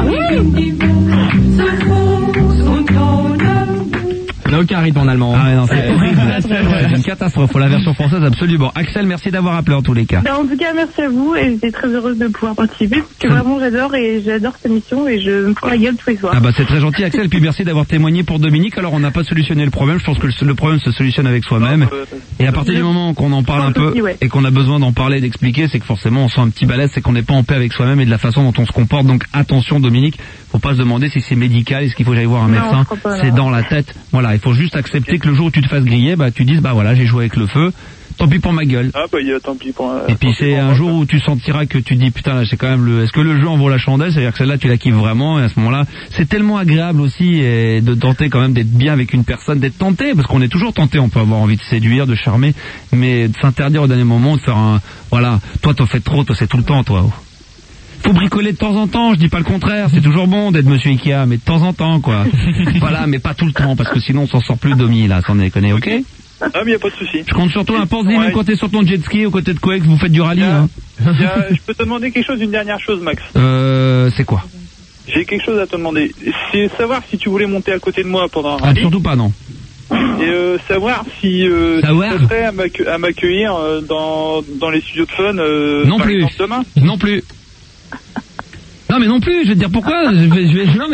[SPEAKER 9] Il n'a aucun rythme en allemand.
[SPEAKER 14] Ah ouais, non, c'est horrible, c'est une catastrophe, faut la version française absolument. Axel, merci d'avoir appelé en tous les cas.
[SPEAKER 1] Ben, en tout cas, merci à vous et j'étais très heureuse de pouvoir participer parce que vraiment j'adore et j'adore cette émission et je me prends la gueule tous les soirs.
[SPEAKER 14] Ah bah c'est très gentil Axel, puis merci d'avoir témoigné pour Dominique. Alors on n'a pas solutionné le problème, je pense que le, le problème se solutionne avec soi-même. Et à partir du moment qu'on en parle un peu et qu'on a besoin d'en parler, d'expliquer, c'est que forcément on sent un petit balèze, c'est qu'on n'est pas en paix avec soi-même et de la façon dont on se comporte. Donc attention Dominique, faut pas se demander si c'est médical, est-ce qu'il faut que j'aille voir un
[SPEAKER 1] Non,
[SPEAKER 14] médecin,
[SPEAKER 1] je crois pas,
[SPEAKER 14] c'est
[SPEAKER 1] non.
[SPEAKER 14] dans la tête. Voilà, il faut juste accepter que le jour où tu te fasses griller, bah tu dises bah voilà j'ai joué avec le feu, tant pis pour ma gueule.
[SPEAKER 13] Ah bah il y a tant pis pour...
[SPEAKER 14] Et puis c'est un jour où tu sentiras que tu dis putain là c'est quand même le est-ce que le jeu en vaut la chandelle, c'est-à-dire que celle-là tu la kiffes vraiment et à ce moment-là c'est tellement agréable aussi et de tenter quand même d'être bien avec une personne, d'être tenté parce qu'on est toujours tenté, on peut avoir envie de séduire, de charmer, mais de s'interdire au dernier moment, de faire un voilà, toi t'en fais trop, toi c'est tout le temps toi. Faut bricoler de temps en temps, je dis pas le contraire, c'est toujours bon d'être monsieur Ikea, mais de temps en temps quoi. Voilà, mais pas tout le temps parce que sinon on s'en sort plus Domi là, sans déconner, ok?
[SPEAKER 13] Ah mais y a pas de souci.
[SPEAKER 14] Je compte sur toi, un pense
[SPEAKER 13] Ouais.
[SPEAKER 14] même quand t'es sur ton jet ski aux côtés de Coex, vous faites du rallye hein.
[SPEAKER 13] Il y a- Je peux te demander quelque chose, une dernière chose, Max.
[SPEAKER 14] Euh, c'est quoi?
[SPEAKER 13] J'ai quelque chose à te demander. C'est savoir si tu voulais monter à côté de moi pendant un
[SPEAKER 14] Ah,
[SPEAKER 13] rallye.
[SPEAKER 14] surtout pas, non.
[SPEAKER 13] Et euh, savoir si euh,
[SPEAKER 14] Savoir.
[SPEAKER 13] tu serais prêt à m'accue- à m'accueillir euh, dans, dans les studios de fun euh,
[SPEAKER 14] Non
[SPEAKER 13] par
[SPEAKER 14] plus.
[SPEAKER 13] exemple demain.
[SPEAKER 14] Non plus. Non mais non plus, je vais te dire pourquoi. Je vais, je vais, non mais,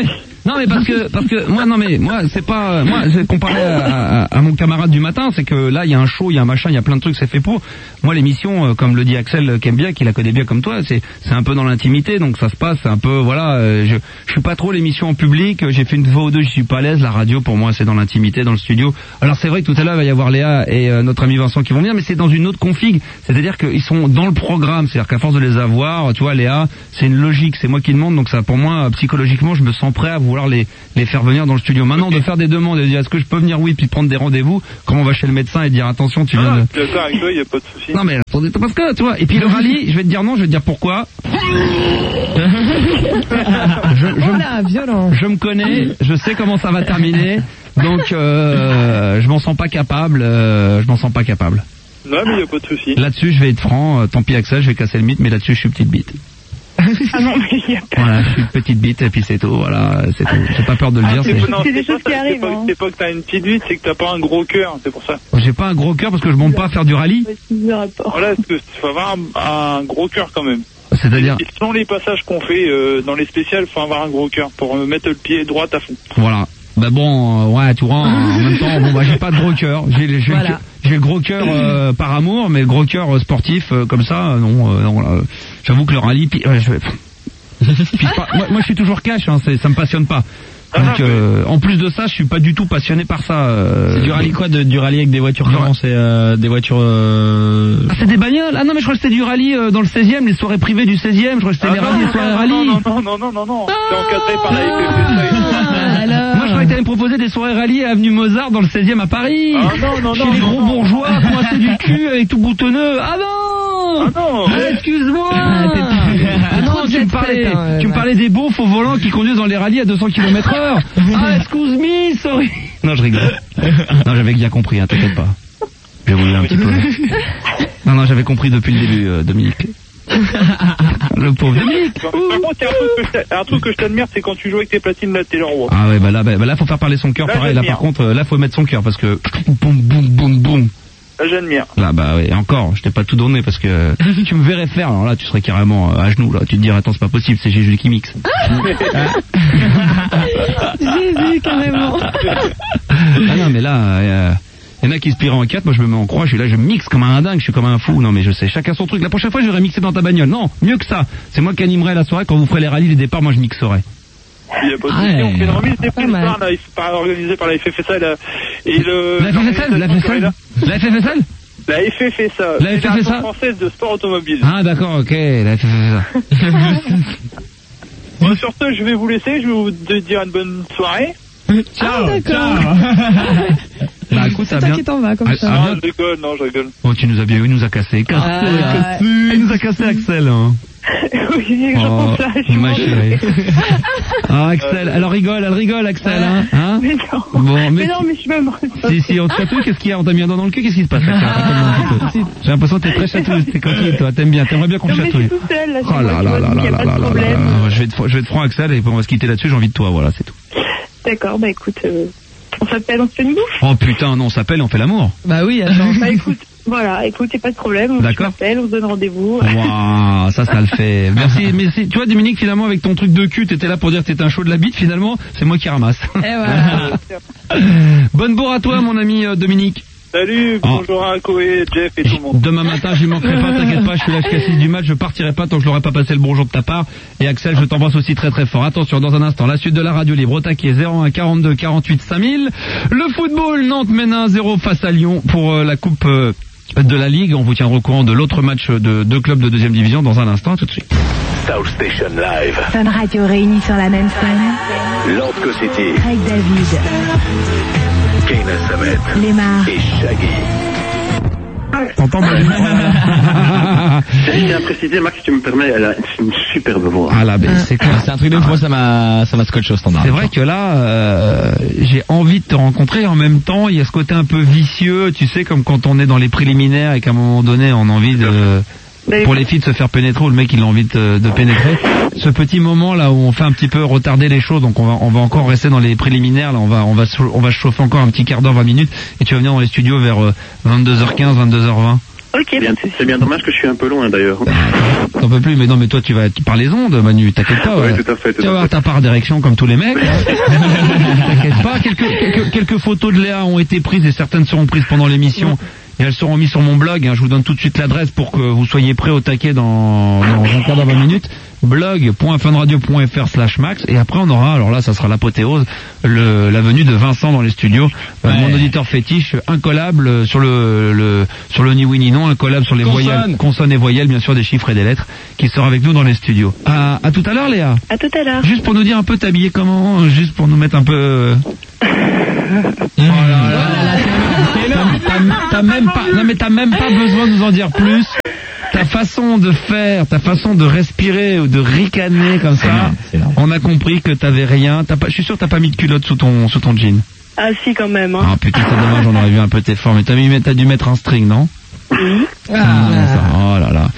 [SPEAKER 14] Non mais parce que parce que moi non mais moi c'est pas moi j'ai comparé à, à, à mon camarade du matin, c'est que là il y a un show, il y a un machin, il y a plein de trucs, c'est fait pour. Moi l'émission, euh, comme le dit Axel, qui aime bien, qui la connaît bien comme toi, c'est c'est un peu dans l'intimité, donc ça se passe, c'est un peu voilà. Euh, je je suis pas trop l'émission en public. J'ai fait une fois ou deux, je suis pas à l'aise. La radio pour moi c'est dans l'intimité, dans le studio. Alors c'est vrai que tout à l'heure il va y avoir Léa et euh, notre ami Vincent qui vont venir, mais c'est dans une autre config. C'est-à-dire qu'ils sont dans le programme, c'est-à-dire qu'à force de les avoir, tu vois Léa, c'est une logique, c'est moi qui demande, donc ça pour moi psychologiquement je me sens prêt à vouloir les les faire venir dans le studio. Maintenant de faire des demandes et de dire est-ce que je peux venir, oui, puis prendre des rendez-vous, comment on va chez le médecin et dire attention tu viens de...
[SPEAKER 13] Ah, d'accord avec toi, il n'y a pas de souci.
[SPEAKER 14] Non mais attendez, parce que tu vois, et puis le rallye, je vais te dire non, je vais te dire pourquoi. je, je,
[SPEAKER 12] Voilà, violent.
[SPEAKER 14] je me connais, je sais comment ça va terminer, donc euh, je m'en sens pas capable, euh, je m'en sens pas capable.
[SPEAKER 13] Non mais il n'y a pas de souci.
[SPEAKER 14] Là-dessus je vais être franc, euh, tant pis Axel, je vais casser le mythe, mais là-dessus je suis petite bite.
[SPEAKER 1] Ah non, mais il y a pas.
[SPEAKER 14] Voilà, je suis une petite bite et puis c'est tout, voilà, c'est tout. J'ai pas peur de le
[SPEAKER 13] Ah,
[SPEAKER 14] dire.
[SPEAKER 13] c'est
[SPEAKER 14] C'est...
[SPEAKER 13] non,
[SPEAKER 1] C'est des
[SPEAKER 13] c'est pas
[SPEAKER 1] choses
[SPEAKER 13] ça,
[SPEAKER 1] qui
[SPEAKER 13] c'est
[SPEAKER 1] arrivent,
[SPEAKER 13] pas-
[SPEAKER 1] hein.
[SPEAKER 13] C'est pas que t'as une petite bite, c'est que t'as pas un gros cœur, c'est pour ça.
[SPEAKER 14] J'ai pas un gros cœur parce que je monte pas à faire du rallye.
[SPEAKER 13] Voilà, parce que faut avoir un, un gros cœur quand même.
[SPEAKER 14] C'est-à-dire
[SPEAKER 13] Et selon les passages qu'on fait euh, dans les spéciales, faut avoir un gros cœur pour euh, mettre le pied droit à fond.
[SPEAKER 14] Voilà. Bah bon, euh, ouais, tu vois, en même temps, bon bah j'ai pas de gros cœur. J'ai, j'ai,
[SPEAKER 13] Voilà.
[SPEAKER 14] le, j'ai le gros cœur euh, par amour, mais le gros cœur euh, sportif euh, comme ça, euh, non, euh, non. Là, j'avoue que le rallye, puis, ouais, je vais... Puis pas- moi, moi je suis toujours cash, hein, c'est, ça me passionne pas. Donc euh, en plus de ça, je suis pas du tout passionné par ça. Euh...
[SPEAKER 9] C'est du rallye quoi de, Du rallye avec des voitures comment c'est euh, des voitures euh...
[SPEAKER 14] Ah, c'est des bagnoles. Ah non mais je crois que c'était du rallye euh, dans le seizième, les soirées privées du seizième. Je crois que c'était
[SPEAKER 13] Ah
[SPEAKER 14] les
[SPEAKER 13] non,
[SPEAKER 14] rallyes, les
[SPEAKER 13] non,
[SPEAKER 14] soirées
[SPEAKER 13] non,
[SPEAKER 14] rallye.
[SPEAKER 13] non, non, non, non, non, non, c'est encadré par la F F S A.
[SPEAKER 14] Moi je croyais que t'allais me proposer des soirées rallye à Avenue Mozart dans le seizième à Paris.
[SPEAKER 13] Ah non, non,
[SPEAKER 14] Chez
[SPEAKER 13] non,
[SPEAKER 14] les
[SPEAKER 13] non,
[SPEAKER 14] gros
[SPEAKER 13] non.
[SPEAKER 14] bourgeois coincés du cul avec tout boutonneux. Ah non.
[SPEAKER 13] Ah non.
[SPEAKER 14] Ah, excuse-moi.
[SPEAKER 12] Ah, t'es-
[SPEAKER 14] Ah non,
[SPEAKER 12] trop
[SPEAKER 14] tu me
[SPEAKER 12] jet
[SPEAKER 14] parlais,
[SPEAKER 12] set, hein,
[SPEAKER 14] tu me
[SPEAKER 12] ouais.
[SPEAKER 14] parlais des beaufs au volant qui conduisent dans les rallyes à deux cents kilomètres heure. Ah, excuse me, sorry. Non, je rigole. Non, j'avais bien compris, hein, t'inquiète pas. J'ai voulu un petit peu. Non, non, j'avais compris depuis le début, euh, Dominique. Le pauvre Dominique.
[SPEAKER 13] Par contre, il y a un truc que je t'a- un truc que je t'admire, c'est quand tu joues avec tes platines, là, t'es le roi.
[SPEAKER 14] Ah ouais, bah là, bah, bah là, faut faire parler son cœur,
[SPEAKER 13] Là,
[SPEAKER 14] pareil. Là,
[SPEAKER 13] j'admire.
[SPEAKER 14] par contre, euh, là, faut mettre son cœur parce que boum, boum, boum, boum.
[SPEAKER 13] Là, j'admire.
[SPEAKER 14] Là, bah ouais, encore, je t'ai pas tout donné parce que tu me verrais faire. Alors là, tu serais carrément euh, à genoux. Là, tu te dirais, attends, c'est pas possible, c'est Jésus qui mixe.
[SPEAKER 12] Jésus, carrément.
[SPEAKER 14] Ah non, mais là, euh, il y en a qui se plient en quatre, moi je me mets en croix, je suis là, je mixe comme un dingue, je suis comme un fou. Non mais je sais, chacun son truc. La prochaine fois, je vais mixer dans ta bagnole. Non, mieux que ça. C'est moi qui animerai la soirée quand vous ferez les rallyes, les départs, moi je mixerai.
[SPEAKER 13] Il y a pas de
[SPEAKER 14] Ah
[SPEAKER 13] souci,
[SPEAKER 14] ouais.
[SPEAKER 13] on fait une remise des prix
[SPEAKER 12] Pas
[SPEAKER 13] le
[SPEAKER 12] mal.
[SPEAKER 13] soir, là, par- organisée par la F F S A, là. Et le...
[SPEAKER 14] La F F S L, la F F S L, la F F S L.
[SPEAKER 13] La F F S A,
[SPEAKER 14] La F F S A.
[SPEAKER 13] Fédération française de sport automobile.
[SPEAKER 14] Ah d'accord, ok, la F F S L.
[SPEAKER 13] Bon, sur ce, je vais vous laisser, je vais vous de- dire une bonne soirée.
[SPEAKER 12] Ah, d'accord.
[SPEAKER 14] Bah écoute,
[SPEAKER 12] C'est
[SPEAKER 14] ça
[SPEAKER 12] toi
[SPEAKER 14] bien.
[SPEAKER 12] qui t'en vas comme
[SPEAKER 14] Ah,
[SPEAKER 12] ça.
[SPEAKER 14] ah,
[SPEAKER 13] Non,
[SPEAKER 14] bien.
[SPEAKER 13] je rigole, non, je rigole.
[SPEAKER 14] Oh, tu nous as bien, il nous a cassé. Cassé,
[SPEAKER 12] Ah.
[SPEAKER 14] cassé. Il nous a cassé Axel. Hein.
[SPEAKER 1] Oui,
[SPEAKER 14] Oh,
[SPEAKER 1] j'entends ça, je suis
[SPEAKER 14] ma
[SPEAKER 1] morte.
[SPEAKER 14] chérie. Ah Axel, elle rigole, elle rigole Axel, hein, hein.
[SPEAKER 1] Mais non.
[SPEAKER 14] Bon, mais
[SPEAKER 1] Mais non, mais je suis même.
[SPEAKER 14] Si, si, on te chatouille, qu'est-ce qu'il y a? On t'a mis un doigt dans le cul, qu'est-ce qui se passe? Axel Raconte-moi un petit peu. J'ai l'impression que t'es très chatouille, t'es coquille, toi, t'aimes bien, t'aimerais bien qu'on te
[SPEAKER 1] Non, mais je
[SPEAKER 14] chatouille.
[SPEAKER 1] suis toute seule, là,
[SPEAKER 14] Oh là là là là là là là là. Je vais te, je vais te prendre Axel et on va se quitter là-dessus, j'ai envie de toi, voilà, c'est tout.
[SPEAKER 1] D'accord, bah écoute, euh, on s'appelle, on se fait une bouffe.
[SPEAKER 14] Oh putain, non, on s'appelle et on fait l'amour.
[SPEAKER 12] Bah oui, attends.
[SPEAKER 1] Bah écoute, voilà, écoute, y a pas de problème, on
[SPEAKER 14] D'accord.
[SPEAKER 1] s'appelle, on se donne rendez-vous.
[SPEAKER 14] Waouh, ça, ça le fait. Merci, merci. Tu vois, Dominique, finalement, avec ton truc de cul, t'étais là pour dire que t'étais un show de la bite, finalement, c'est moi qui ramasse.
[SPEAKER 12] Et voilà.
[SPEAKER 14] Bonne bourre à toi, mon ami euh, Dominique.
[SPEAKER 13] Salut,
[SPEAKER 14] Oh.
[SPEAKER 13] bonjour à Koé, Jeff et tout le monde.
[SPEAKER 14] Demain matin, j'y manquerai pas, t'inquiète pas, je suis là jusqu'à six du match, je partirai pas tant que je l'aurai pas passé le bonjour de ta part. Et Axel, je t'embrasse aussi très très fort. Attention, dans un instant, la suite de la radio libre au taquet zéro un quarante-deux quarante-huit cinq mille. Le football, Nantes mène un zéro face à Lyon pour euh, la coupe euh, de la Ligue. On vous tiendra au courant de l'autre match de deux clubs de deuxième division dans un instant, tout de suite.
[SPEAKER 15] South Station Live.
[SPEAKER 16] Fun Radio réunis sur la même scène.
[SPEAKER 15] Landco City.
[SPEAKER 16] Craig David,
[SPEAKER 15] Keynes Samet.
[SPEAKER 16] Lemar,
[SPEAKER 15] Et Shaggy.
[SPEAKER 14] T'entends mal.
[SPEAKER 10] Je tiens à préciser, Max, si tu me permets, elle a une superbe voix.
[SPEAKER 14] Ah là, ben, c'est quoi?
[SPEAKER 9] C'est un truc de moi, ça m'a, ça m'a scotché au standard.
[SPEAKER 14] C'est vrai que là, euh, j'ai envie de te rencontrer et en même temps, il y a ce côté un peu vicieux, tu sais, comme quand on est dans les préliminaires et qu'à un moment donné, on a envie de... Pour les filles de se faire pénétrer ou le mec il a envie de, de pénétrer. Ce petit moment là où on fait un petit peu retarder les choses, donc on va on va encore rester dans les préliminaires là, on va on va on va se chauffer encore un petit quart d'heure, vingt minutes et tu vas venir dans les studios vers euh, vingt-deux heures quinze, vingt-deux heures vingt.
[SPEAKER 7] Ok, c'est bien, c'est bien dommage que je suis un peu loin d'ailleurs.
[SPEAKER 14] T'en peux plus, mais non, mais toi tu vas par les ondes, Manu, t'inquiète pas.
[SPEAKER 7] Oui,
[SPEAKER 14] ouais.
[SPEAKER 7] tout à fait. Tout
[SPEAKER 14] tu vas
[SPEAKER 7] à
[SPEAKER 14] avoir
[SPEAKER 7] fait.
[SPEAKER 14] ta part d'érection comme tous les mecs. T'inquiète pas, quelques, quelques, quelques photos de Léa ont été prises et certaines seront prises pendant l'émission. Et elles seront mises sur mon blog, hein. Je vous donne tout de suite l'adresse pour que vous soyez prêts au taquet dans, dans un quart d'heure, vingt minutes. blog point funradio point f r slash max. Et après on aura, alors là ça sera l'apothéose, le, la venue de Vincent dans les studios. Euh,
[SPEAKER 2] Ouais.
[SPEAKER 14] mon auditeur fétiche, un collab euh, sur le, le sur le ni oui ni non, un collab sur les
[SPEAKER 2] Consonne.
[SPEAKER 14] voyelles, consonnes et voyelles, bien sûr des chiffres et des lettres, qui sera avec nous dans les studios. À, à tout à l'heure Léa.
[SPEAKER 17] À tout à l'heure.
[SPEAKER 14] Juste pour nous dire un peu t'habiller comment, juste pour nous mettre un peu... euh, Oh là là, t'as- t'as même pas, non mais t'as même pas besoin de nous en dire plus. Ta façon de faire, ta façon de respirer ou de ricaner comme ça, on a compris que t'avais rien. T'as pas, je suis sûr que t'as pas mis de culotte sous ton sous ton jean.
[SPEAKER 17] Ah si, quand même. Hein.
[SPEAKER 14] Ah putain, c'est dommage, on aurait vu un peu tes formes. Mais t'as mis, t'as dû mettre un string, non?
[SPEAKER 17] Oui.
[SPEAKER 14] Ah, ça, oh là là.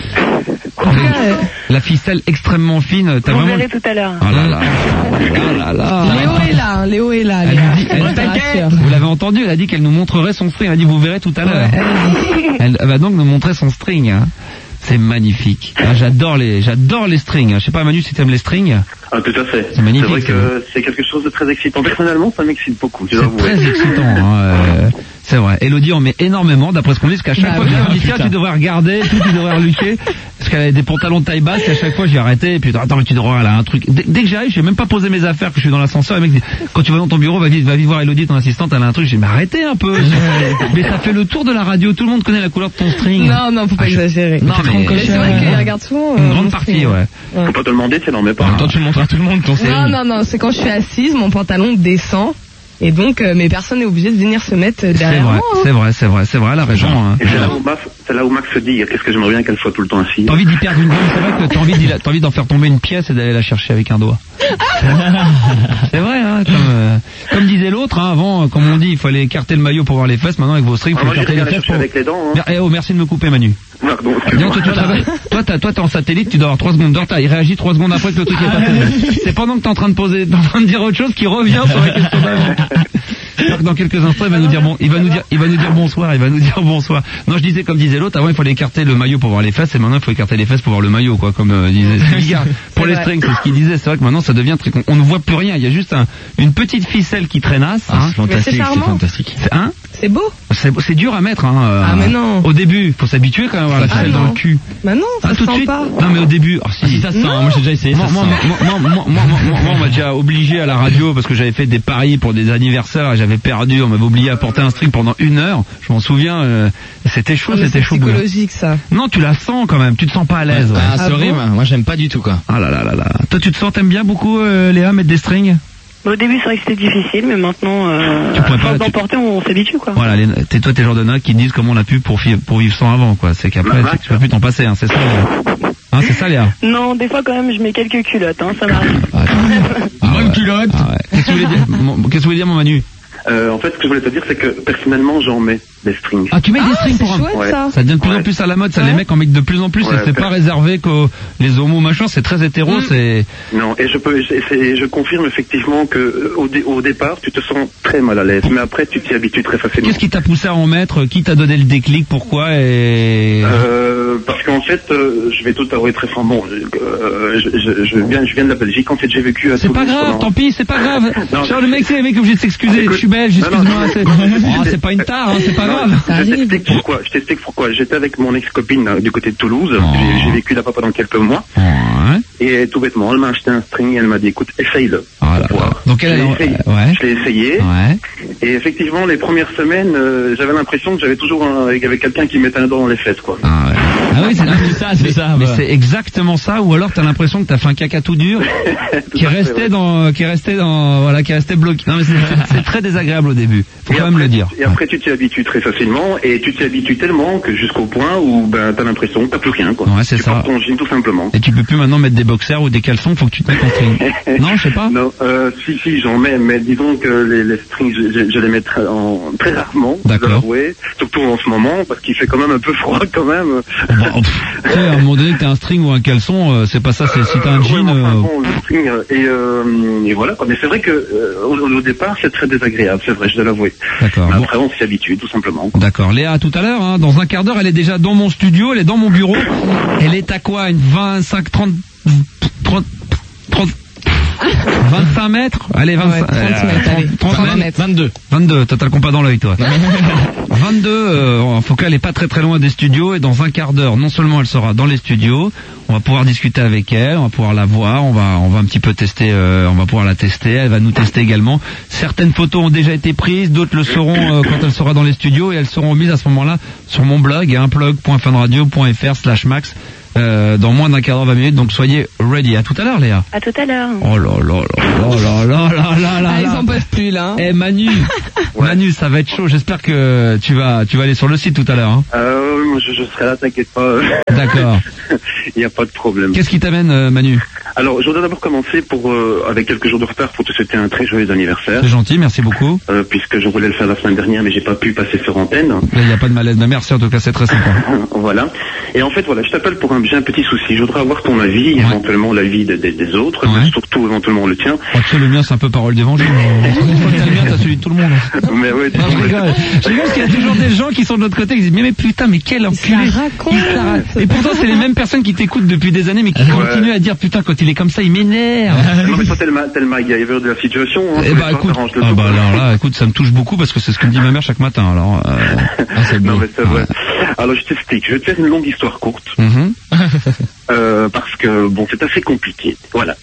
[SPEAKER 14] La ficelle extrêmement fine, t'as
[SPEAKER 17] Vous
[SPEAKER 14] vraiment.
[SPEAKER 17] verrez tout à l'heure.
[SPEAKER 14] Oh là là. Oh là là.
[SPEAKER 12] Léo est là, hein, Léo est là.
[SPEAKER 14] Elle
[SPEAKER 12] Léa.
[SPEAKER 14] dit- elle-
[SPEAKER 12] Je te rassure.
[SPEAKER 14] Vous l'avez entendu, elle a dit qu'elle nous montrerait son string. Elle a dit vous verrez tout à l'heure. Elle va donc nous montrer son string. Hein. C'est magnifique. Ah, j'adore les, j'adore les strings. Je sais pas Manu si t'aimes les strings.
[SPEAKER 7] Ah, tout à fait.
[SPEAKER 14] C'est magnifique,
[SPEAKER 7] vrai
[SPEAKER 14] c'est
[SPEAKER 7] que c'est quelque chose de très excitant. Personnellement, ça m'excite beaucoup. Je dois
[SPEAKER 14] C'est
[SPEAKER 7] avouer.
[SPEAKER 14] très excitant. Hein, euh, c'est vrai. Elodie en met énormément, d'après ce qu'on dit, parce qu'à chaque
[SPEAKER 12] Bah
[SPEAKER 14] fois
[SPEAKER 12] oui,
[SPEAKER 14] que je dis tiens,
[SPEAKER 12] putain.
[SPEAKER 14] tu devrais regarder, tout, tu devrais reluquer, parce qu'elle a des pantalons de taille basse, et à chaque fois j'ai arrêté, et puis attends, mais tu devrais, elle a un truc. Dès, dès que j'arrive, j'ai même pas posé mes affaires, que je suis dans l'ascenseur, et le mec dit, quand tu vas dans ton bureau, va vite, va vite voir Elodie, ton assistante, elle a un truc, j'ai dit, mais arrêtez un peu. Mais ça fait le tour de la radio, tout le monde connaît la couleur de ton string.
[SPEAKER 12] Non, non, faut pas
[SPEAKER 14] Ah, je-
[SPEAKER 12] exagérer.
[SPEAKER 14] Non, mais-
[SPEAKER 12] Mais c'est vrai qu'il regarde souvent.
[SPEAKER 14] Une
[SPEAKER 12] euh,
[SPEAKER 14] grande
[SPEAKER 12] mon
[SPEAKER 14] partie,
[SPEAKER 12] string.
[SPEAKER 14] ouais.
[SPEAKER 7] Faut pas te demander si elle en met pas.
[SPEAKER 14] Toi, tu le montres à tout le monde ton string.
[SPEAKER 12] Non, non, non, c'est quand je suis assise, mon pantalon descend. Et donc, euh, mais personne n'est obligé de venir se mettre euh,
[SPEAKER 14] C'est
[SPEAKER 12] derrière
[SPEAKER 14] vrai,
[SPEAKER 12] moi. hein.
[SPEAKER 14] c'est vrai, c'est vrai, c'est vrai, elle a raison. Hein.
[SPEAKER 7] Et c'est là où Max, c'est là où Max se dit, qu'est-ce que j'aimerais bien qu'elle soit tout le temps assise.
[SPEAKER 14] T'as envie d'y perdre une gomme, c'est vrai que t'as envie d'y, t'as envie d'en faire tomber une pièce et d'aller la chercher avec un doigt. C'est vrai, hein, comme, euh, comme disait l'autre, hein, avant, euh, comme on dit, il fallait écarter le maillot pour voir les fesses, maintenant avec vos strings, il
[SPEAKER 7] Ah,
[SPEAKER 14] faut
[SPEAKER 7] moi,
[SPEAKER 14] écarter
[SPEAKER 7] j'irais
[SPEAKER 14] les
[SPEAKER 7] bien la
[SPEAKER 14] fesses
[SPEAKER 7] chercher
[SPEAKER 14] pour...
[SPEAKER 7] avec les dents. Hein.
[SPEAKER 14] Mer- eh oh, merci de me couper Manu.
[SPEAKER 7] Pardon,
[SPEAKER 14] Dis
[SPEAKER 7] excuse-moi.
[SPEAKER 14] donc, toi, tu travailles- toi, t'as- toi, t'es en satellite, tu dois avoir trois secondes de retard. Il réagit trois secondes après que le truc est passé. C'est pendant que t'es en train de poser, t'es en train de dire autre chose qui revient sur la question d'avant. Alors que dans quelques instants, il va nous dire bon, il va nous dire, il va nous dire bonsoir, il va nous dire bonsoir. Non, je disais comme disait l'autre, avant il fallait écarter le maillot pour voir les fesses, et maintenant il faut écarter les fesses pour voir le maillot, quoi, comme euh, disait Bigard. Pour
[SPEAKER 12] C'est
[SPEAKER 14] les
[SPEAKER 12] vrai.
[SPEAKER 14] strings, c'est ce qu'il disait. C'est vrai que maintenant ça devient très, con- on ne voit plus rien. Il y a juste un, une petite ficelle qui traînasse. hein.
[SPEAKER 12] Mais c'est charmant.
[SPEAKER 14] C'est hein
[SPEAKER 12] C'est beau.
[SPEAKER 14] C'est c'est dur à mettre. Hein, euh,
[SPEAKER 12] Ah, mais non.
[SPEAKER 14] Au début, faut s'habituer quand même à avoir la
[SPEAKER 12] Ah,
[SPEAKER 14] ficelle
[SPEAKER 12] non.
[SPEAKER 14] dans le cul.
[SPEAKER 12] Bah non, ça
[SPEAKER 14] Ah,
[SPEAKER 12] se
[SPEAKER 14] tout de
[SPEAKER 12] sent
[SPEAKER 14] suite.
[SPEAKER 12] pas.
[SPEAKER 14] Non mais au début, ah, si,
[SPEAKER 9] Ça se sent,
[SPEAKER 12] Non.
[SPEAKER 9] moi j'ai déjà essayé,
[SPEAKER 14] moi,
[SPEAKER 9] ça se
[SPEAKER 14] moi,
[SPEAKER 9] sent.
[SPEAKER 14] moi, moi, moi, moi, moi, moi, on m'a déjà obligé à la radio parce que j'avais fait des paris pour des anniversaires et j'avais perdu, on m'avait obligé à porter un string pendant une heure. Je m'en souviens, euh, c'était chaud,
[SPEAKER 12] Ah, mais
[SPEAKER 14] c'était
[SPEAKER 12] c'est
[SPEAKER 14] chaud. bouillant.
[SPEAKER 12] psychologique, ça.
[SPEAKER 14] Non, tu la sens quand même, tu te sens pas à l'aise. ouais.
[SPEAKER 9] Ah,
[SPEAKER 12] Ah
[SPEAKER 9] c'est
[SPEAKER 12] bon
[SPEAKER 9] horrible, moi j'aime pas du tout quoi.
[SPEAKER 14] Ah là là là là. Toi, tu te sens, t'aimes bien beaucoup, euh, Léa, mettre des strings?
[SPEAKER 17] Au début, c'est vrai que c'était difficile, mais maintenant, euh,
[SPEAKER 14] Tu pourrais
[SPEAKER 17] à
[SPEAKER 14] pas-
[SPEAKER 17] force
[SPEAKER 14] tu-
[SPEAKER 17] d'en porter, on s'habitue, quoi.
[SPEAKER 14] Voilà, les- t'es toi, t'es le genre de nains qui disent comment on a pu pour, fi- pour vivre sans avant, quoi. C'est qu'après,
[SPEAKER 7] Bah,
[SPEAKER 14] tu tu peux plus t'en passer, hein. C'est ça, Léa. Hein, c'est ça, Léa.
[SPEAKER 17] Non, des fois, quand même, je mets quelques culottes, hein, ça m'arrive.
[SPEAKER 14] Bonne culotte. Ah ouais. Qu'est-ce que tu voulais dire, mon- qu'est-ce que tu voulais dire, mon Manu?
[SPEAKER 7] Euh, en fait, ce que je voulais te dire, c'est que personnellement, j'en mets des strings.
[SPEAKER 14] Ah, tu mets des
[SPEAKER 12] Ah,
[SPEAKER 14] strings
[SPEAKER 12] c'est
[SPEAKER 14] pour un...
[SPEAKER 12] chouette,
[SPEAKER 7] Ouais.
[SPEAKER 12] ça.
[SPEAKER 14] Ça devient de plus en
[SPEAKER 7] Ouais.
[SPEAKER 14] plus à la mode, ça
[SPEAKER 12] Ouais.
[SPEAKER 14] les mecs en mettent de plus en plus,
[SPEAKER 7] Ouais,
[SPEAKER 14] et c'est
[SPEAKER 7] ok.
[SPEAKER 14] pas réservé qu'aux les homos machin, c'est très hétéro,
[SPEAKER 12] Mm.
[SPEAKER 14] c'est...
[SPEAKER 7] Non, et je peux, et c'est- je confirme effectivement que euh, au, dé- au départ, tu te sens très mal à l'aise, mais après, tu t'y habitues très facilement.
[SPEAKER 14] Qu'est-ce qui t'a poussé à en mettre? Qui t'a donné le déclic? Pourquoi? Et...
[SPEAKER 7] Euh, parce qu'en fait, euh, je vais tout avouer très franchement. Euh, je, je, je viens, je viens de la Belgique. En fait, j'ai vécu à
[SPEAKER 14] C'est pas
[SPEAKER 7] Toulouse
[SPEAKER 14] grave,
[SPEAKER 7] pendant-
[SPEAKER 14] tant pis, c'est pas grave.
[SPEAKER 7] Non.
[SPEAKER 14] Genre le mec, c'est le mec obligé de s'excuser.
[SPEAKER 7] Écoute,
[SPEAKER 14] Je suis belge,
[SPEAKER 7] non, non,
[SPEAKER 14] excuse-moi.
[SPEAKER 7] non,
[SPEAKER 14] C'est
[SPEAKER 7] non,
[SPEAKER 14] oh, c'est pas une tare, hein, c'est pas
[SPEAKER 7] Non,
[SPEAKER 14] grave.
[SPEAKER 12] Ça
[SPEAKER 7] je
[SPEAKER 12] arrive.
[SPEAKER 7] t'explique pourquoi. Je t'explique pourquoi. J'étais avec mon ex-copine euh, du côté de Toulouse.
[SPEAKER 14] Oh.
[SPEAKER 7] J'ai- J'ai vécu là-bas pendant quelques mois.
[SPEAKER 14] Ouais.
[SPEAKER 7] Et tout bêtement, elle m'a acheté un string et elle m'a dit, écoute, essaye-le.
[SPEAKER 14] Ah là
[SPEAKER 7] Pour
[SPEAKER 14] là.
[SPEAKER 7] voir.
[SPEAKER 14] Donc elle,
[SPEAKER 7] je l'ai
[SPEAKER 14] elle-
[SPEAKER 7] essayé.
[SPEAKER 14] ouais.
[SPEAKER 7] Je l'ai essayé.
[SPEAKER 14] Ouais.
[SPEAKER 7] Et effectivement, les premières semaines, euh, j'avais l'impression que j'avais toujours un, il y avait quelqu'un qui me mettait un doigt dans les fesses, quoi.
[SPEAKER 14] Ah, ouais. Ah oui, c'est
[SPEAKER 9] C'est ça, c'est ça.
[SPEAKER 14] Mais
[SPEAKER 9] bah.
[SPEAKER 14] c'est exactement ça, ou alors t'as l'impression que t'as fait un caca tout dur, qui
[SPEAKER 7] à fait,
[SPEAKER 14] restait
[SPEAKER 7] ouais.
[SPEAKER 14] dans, qui restait dans, voilà, qui restait bloqué. Non mais c'est- c'est c'est très désagréable au début. Faut
[SPEAKER 7] Et
[SPEAKER 14] quand même
[SPEAKER 7] après-
[SPEAKER 14] le dire.
[SPEAKER 7] Et après, tu t'y habitues très facilement, et tu t'y habitues tellement que jusqu'au point où ben t'as l'impression que t'as plus rien, quoi.
[SPEAKER 14] Ouais, c'est
[SPEAKER 7] tu
[SPEAKER 14] ça.
[SPEAKER 7] portes ton jean tout simplement.
[SPEAKER 14] Et tu peux plus maintenant mettre des boxers ou des caleçons, faut que tu te mettes en string. Non, je sais pas.
[SPEAKER 7] Non, euh, si, si, j'en mets, mais disons que les, les strings, je, je- je les mets très, en, très rarement, je dois
[SPEAKER 14] D'accord.
[SPEAKER 7] l'avouer, surtout en ce moment, parce qu'il fait quand même un peu froid quand même
[SPEAKER 14] Bah, pff, tu sais, à un moment donné que t'as un string ou un caleçon, euh, c'est pas ça, c'est si t'as un jean...
[SPEAKER 7] Ouais, enfin,
[SPEAKER 14] euh,
[SPEAKER 7] bon, le string, euh, et, euh, et voilà, quoi. Mais c'est vrai que euh, au, au départ, c'est très désagréable, c'est vrai, je dois l'avouer.
[SPEAKER 14] D'accord.
[SPEAKER 7] Mais
[SPEAKER 14] Bon.
[SPEAKER 7] après, on s'y habitue, tout simplement. quoi.
[SPEAKER 14] D'accord. Léa, à tout à l'heure, hein, dans un quart d'heure, elle est déjà dans mon studio, elle est dans mon bureau. Elle est à quoi? Une vingt-cinq, trente, trente, trente, vingt-cinq mètres? Allez, vingt-cinq.
[SPEAKER 12] Ouais, trente mètres, allez.
[SPEAKER 14] trente mètres. vingt-deux. vingt-deux, t'as le compas dans l'œil, toi. vingt-deux, euh, en tout cas, elle est pas très très loin des studios, et dans un quart d'heure, non seulement elle sera dans les studios, on va pouvoir discuter avec elle, on va pouvoir la voir, on va on va un petit peu tester, euh, on va pouvoir la tester, elle va nous tester également. Certaines photos ont déjà été prises, d'autres le seront euh, quand elle sera dans les studios, et elles seront mises à ce moment-là sur mon blog, un blog point funradio point fr slash max. Euh, dans moins d'un quart d'heure, vingt minutes, donc soyez ready. À tout à l'heure, Léa.
[SPEAKER 17] À tout à l'heure.
[SPEAKER 14] Oh là là là là là là là là.
[SPEAKER 12] Ah, ils en peuvent plus là.
[SPEAKER 14] Eh Manu, Manu, ça va être chaud. J'espère que tu vas, tu vas aller sur le site tout à l'heure. Hein.
[SPEAKER 7] Euh, moi, je, je serai là, t'inquiète pas.
[SPEAKER 14] D'accord.
[SPEAKER 7] Il n'y a pas de problème.
[SPEAKER 14] Qu'est-ce qui t'amène, euh, Manu?
[SPEAKER 7] Alors, je voudrais d'abord commencer pour, euh, avec quelques jours de retard pour te souhaiter un très joyeux anniversaire.
[SPEAKER 14] C'est gentil, merci beaucoup.
[SPEAKER 7] Euh, puisque je voulais le faire la semaine dernière, mais j'ai pas pu passer sur antenne.
[SPEAKER 14] Il n'y a pas de malaise, mais merci en tout cas, c'est très sympa.
[SPEAKER 7] Voilà. Et en fait, voilà, je t'appelle pour un, j'ai un petit souci. Je voudrais avoir ton avis, ouais. éventuellement l'avis de, de, des autres,
[SPEAKER 14] ouais.
[SPEAKER 7] mais surtout éventuellement le tien.
[SPEAKER 14] Oh, tu sais, le mien, c'est un peu parole d'évangile. T'as le mien, t'as celui de tout le monde.
[SPEAKER 7] Mais ouais,
[SPEAKER 14] non, je rigole. Je rigole parce qu'il y a toujours des gens qui sont de l'autre côté qui disent mais, mais putain, mais quel enculé.
[SPEAKER 12] Il se la raconte.
[SPEAKER 14] Et pourtant, c'est les mêmes personnes qui t'écoutent depuis des années, mais qui ouais. continuent à dire putain, quand il est comme ça, il m'énerve.
[SPEAKER 7] Non, mais toi, t'es le, ma, t'es le MacGyver de la situation. Hein,
[SPEAKER 14] eh bah, écoute, ah, bah, alors là, écoute, ça me touche beaucoup parce que c'est ce que me dit ma mère chaque matin. Alors, euh, ah, c'est
[SPEAKER 7] non, mais c'est vrai.
[SPEAKER 14] Ouais.
[SPEAKER 7] Alors, je t'explique. Je vais te faire une longue histoire courte.
[SPEAKER 14] Mm-hmm.
[SPEAKER 7] euh, parce que, bon, c'est assez compliqué. Voilà.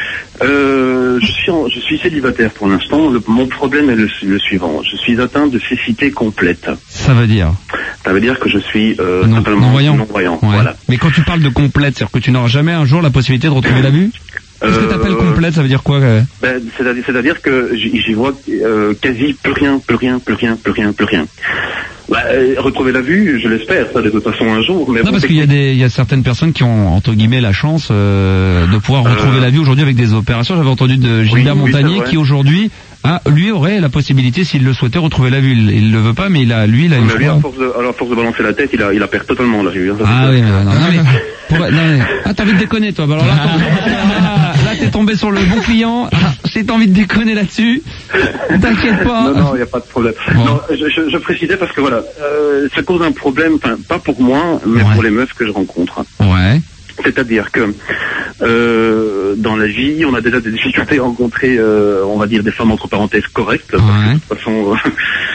[SPEAKER 7] Euh, je suis en, je suis célibataire pour l'instant. Le, mon problème est le, le suivant. Je suis atteint de cécité complète.
[SPEAKER 14] Ça veut dire?
[SPEAKER 7] Ça veut dire que je suis euh,
[SPEAKER 14] non,
[SPEAKER 7] totalement
[SPEAKER 14] non-voyant.
[SPEAKER 7] non-voyant.
[SPEAKER 14] Ouais.
[SPEAKER 7] Voilà.
[SPEAKER 14] Mais quand tu parles de complète, c'est-à-dire que tu n'auras jamais un jour la possibilité de retrouver la vue? Qu'est-ce que t'appelles complète? Ça veut dire quoi? euh
[SPEAKER 7] ben, c'est-à-dire, c'est-à-dire que j'y vois euh, quasi plus rien, plus rien, plus rien, plus rien, plus rien. Bah, euh, retrouver la vue, je l'espère, ça de toute façon un jour. Mais
[SPEAKER 14] non,
[SPEAKER 7] bon,
[SPEAKER 14] parce qu'il y a des, il y a certaines personnes qui ont entre guillemets la chance euh, de pouvoir retrouver euh... la vue aujourd'hui avec des opérations. J'avais entendu de Gilbert oui, Montagnier oui, qui aujourd'hui a, lui aurait la possibilité, s'il le souhaitait, retrouver la vue. Il, il le veut pas, mais il a, lui, il a une.
[SPEAKER 7] Mais lui, à force de, alors, à force de balancer la tête, il a, il a perdu totalement la vue. Hein,
[SPEAKER 14] ah oui, mais non, non, mais, pour, non, mais ah, t'as envie de déconner, toi. Bah, alors là, là, là, t'es tombé sur le bon client. Si t'as envie de déconner là-dessus, t'inquiète pas.
[SPEAKER 7] Non, non, il y a pas de problème. Bon. Non, je, je, je précisais parce que voilà, euh, ça cause un problème, enfin, pas pour moi, mais ouais. pour les meufs que je rencontre.
[SPEAKER 14] Ouais.
[SPEAKER 7] C'est-à-dire que euh, dans la vie, on a déjà des difficultés à rencontrer, euh, on va dire, des femmes entre parenthèses correctes. Parce
[SPEAKER 14] ouais.
[SPEAKER 7] que, de toute façon, euh,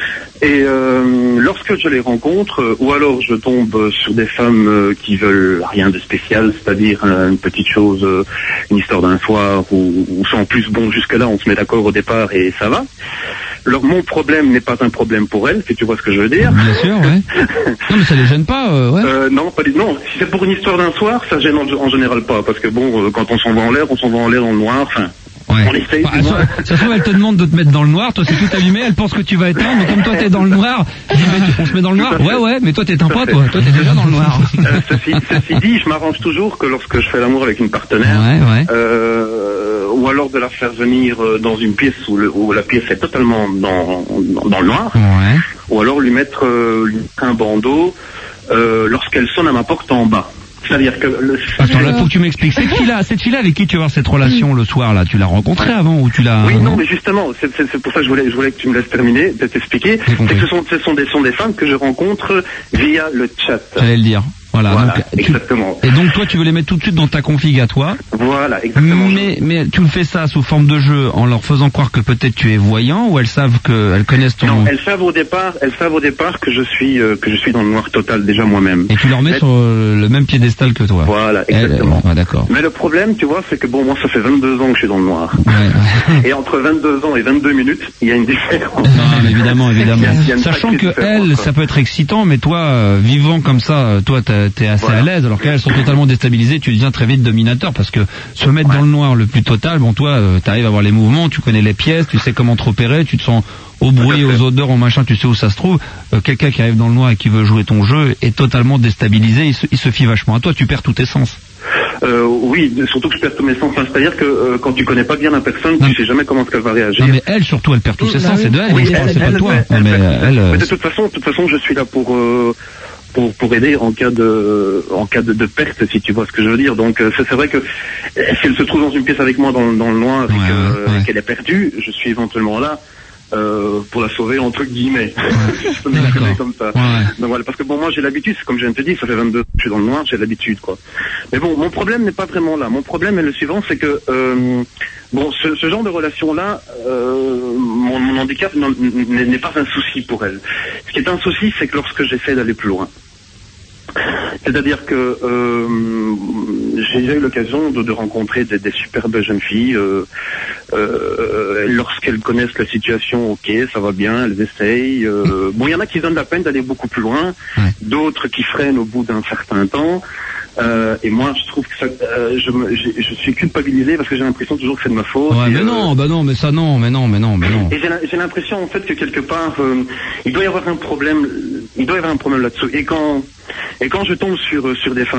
[SPEAKER 7] et euh, lorsque je les rencontre, euh, ou alors je tombe sur des femmes euh, qui veulent rien de spécial, c'est-à-dire euh, une petite chose, euh, une histoire d'un soir, ou, ou sans plus, bon, jusque-là, on se met d'accord au départ et ça va. Alors, mon problème n'est pas un problème pour elle, si tu vois ce que je veux dire.
[SPEAKER 14] Bien sûr, ouais. Non, mais ça les gêne pas, euh, ouais.
[SPEAKER 7] Euh, non, pas du non. Si c'est pour une histoire d'un soir, ça gêne en, en général pas, parce que bon, euh, quand on s'en va en l'air, on s'en va en l'air dans le noir, enfin.
[SPEAKER 14] Ouais.
[SPEAKER 7] On essaye.
[SPEAKER 14] Bah, ça, ça se trouve, elle te demande de te mettre dans le noir, toi c'est tout allumé, elle pense que tu vas éteindre, mais comme toi t'es dans le noir, elle dit, mais on se met dans le noir. Ouais, ouais, mais toi t'éteins pas, toi. Toi t'es déjà dans le noir.
[SPEAKER 7] Euh, ceci, ceci dit, je m'arrange toujours que lorsque je fais l'amour avec une partenaire,
[SPEAKER 14] ouais, ouais.
[SPEAKER 7] Euh, ou alors de la faire venir dans une pièce où, le, où la pièce est totalement dans, dans, dans le noir,
[SPEAKER 14] ouais.
[SPEAKER 7] ou alors lui mettre, euh, lui mettre un bandeau euh, lorsqu'elle sonne à ma porte en bas. C'est-à-dire que le...
[SPEAKER 14] Attends, là, faut que tu m'expliques. Cette fille-là, cette fille-là avec qui tu vas avoir cette relation le soir, là, tu l'as rencontrée avant ou tu l'as...
[SPEAKER 7] Oui, non, mais justement, c'est, c'est, c'est pour ça que je voulais, je voulais que tu me laisses terminer, de t'expliquer. C'est que ce sont, ce sont des, sont des femmes que je rencontre via le chat.
[SPEAKER 14] J'allais le dire. Voilà,
[SPEAKER 7] voilà
[SPEAKER 14] donc,
[SPEAKER 7] exactement.
[SPEAKER 14] Tu... Et donc toi tu veux les mettre tout de suite dans ta config à toi.
[SPEAKER 7] Voilà, exactement.
[SPEAKER 14] Mais mais tu le fais ça sous forme de jeu en leur faisant croire que peut-être tu es voyant ou elles savent que elles connaissent ton.
[SPEAKER 7] Non, elles savent au départ, elles savent au départ que je suis euh, que je suis dans le noir total déjà moi-même.
[SPEAKER 14] Et tu leur mets mais... sur euh, le même piédestal que toi.
[SPEAKER 7] Voilà, exactement.
[SPEAKER 14] Elle, euh, ouais, d'accord.
[SPEAKER 7] Mais le problème, tu vois, c'est que bon, moi ça fait vingt-deux ans que je suis dans le noir.
[SPEAKER 14] Ouais, ouais.
[SPEAKER 7] Et entre vingt-deux ans et vingt-deux minutes, il y a une différence.
[SPEAKER 14] Non, mais évidemment, évidemment.
[SPEAKER 7] Il y a, il y a
[SPEAKER 14] Sachant que elle, ça peut être excitant, mais toi, euh, vivant comme ça, toi, t'es assez voilà. à l'aise. Alors qu'elles sont totalement déstabilisées, tu deviens très vite dominateur parce que se mettre ouais. dans le noir le plus total, bon toi, euh, t'arrives à voir les mouvements, tu connais les pièces, tu sais comment te repérer, tu te sens au bruit, aux odeurs, au machin, tu sais où ça se trouve. Euh, quelqu'un qui arrive dans le noir et qui veut jouer ton jeu est totalement déstabilisé, il se, il se fie vachement à toi, tu perds tous tes sens.
[SPEAKER 7] Euh, oui, surtout que je perds tous mes sens. Enfin, c'est-à-dire que euh, quand tu connais pas bien la personne, non. tu sais jamais comment est-ce qu'elle va réagir.
[SPEAKER 14] Non mais elle surtout, elle perd tous ses mmh, sens, oui. c'est de elle,
[SPEAKER 7] oui,
[SPEAKER 14] elle,
[SPEAKER 7] elle,
[SPEAKER 14] c'est
[SPEAKER 7] elle,
[SPEAKER 14] pas de toi.
[SPEAKER 7] Elle,
[SPEAKER 14] mais
[SPEAKER 7] elle,
[SPEAKER 14] elle,
[SPEAKER 7] mais de toute façon, de toute façon, je suis là pour. Euh, pour pour aider en cas de en cas de, de perte, si tu vois ce que je veux dire. Donc euh, c'est, c'est vrai que si elle se trouve dans une pièce avec moi dans, dans le noir et
[SPEAKER 14] Ouais,
[SPEAKER 7] que,
[SPEAKER 14] ouais.
[SPEAKER 7] qu'elle est perdue, je suis éventuellement là. Euh, pour la sauver entre guillemets. Je peux m'exprimer comme ça. Donc voilà, parce que bon, moi j'ai l'habitude, comme je viens de te dire, ça fait vingt-deux ans que je suis dans le noir, j'ai l'habitude quoi. Mais bon, mon problème n'est pas vraiment là. Mon problème est le suivant, c'est que euh, bon, ce, ce genre de relation là, euh, mon, mon handicap n'est, n'est pas un souci pour elle. Ce qui est un souci, c'est que lorsque j'essaie d'aller plus loin. C'est-à-dire que euh, j'ai déjà eu l'occasion de, de rencontrer des, des superbes jeunes filles. Euh, euh, lorsqu'elles connaissent la situation, ok, ça va bien, elles essayent. Euh, bon, il y en a qui donnent la peine d'aller beaucoup plus loin, d'autres qui freinent au bout d'un certain temps. Euh, et moi, je trouve que ça, euh, je, me, je, je suis culpabilisé parce que j'ai l'impression toujours que c'est de ma faute.
[SPEAKER 14] Ouais,
[SPEAKER 7] et,
[SPEAKER 14] mais
[SPEAKER 7] euh,
[SPEAKER 14] non, bah non, mais ça non, mais non, mais non, mais non.
[SPEAKER 7] Et j'ai, la, j'ai l'impression en fait que quelque part, euh, il doit y avoir un problème, il doit y avoir un problème là-dessous. Et quand, et quand je tombe sur sur des femmes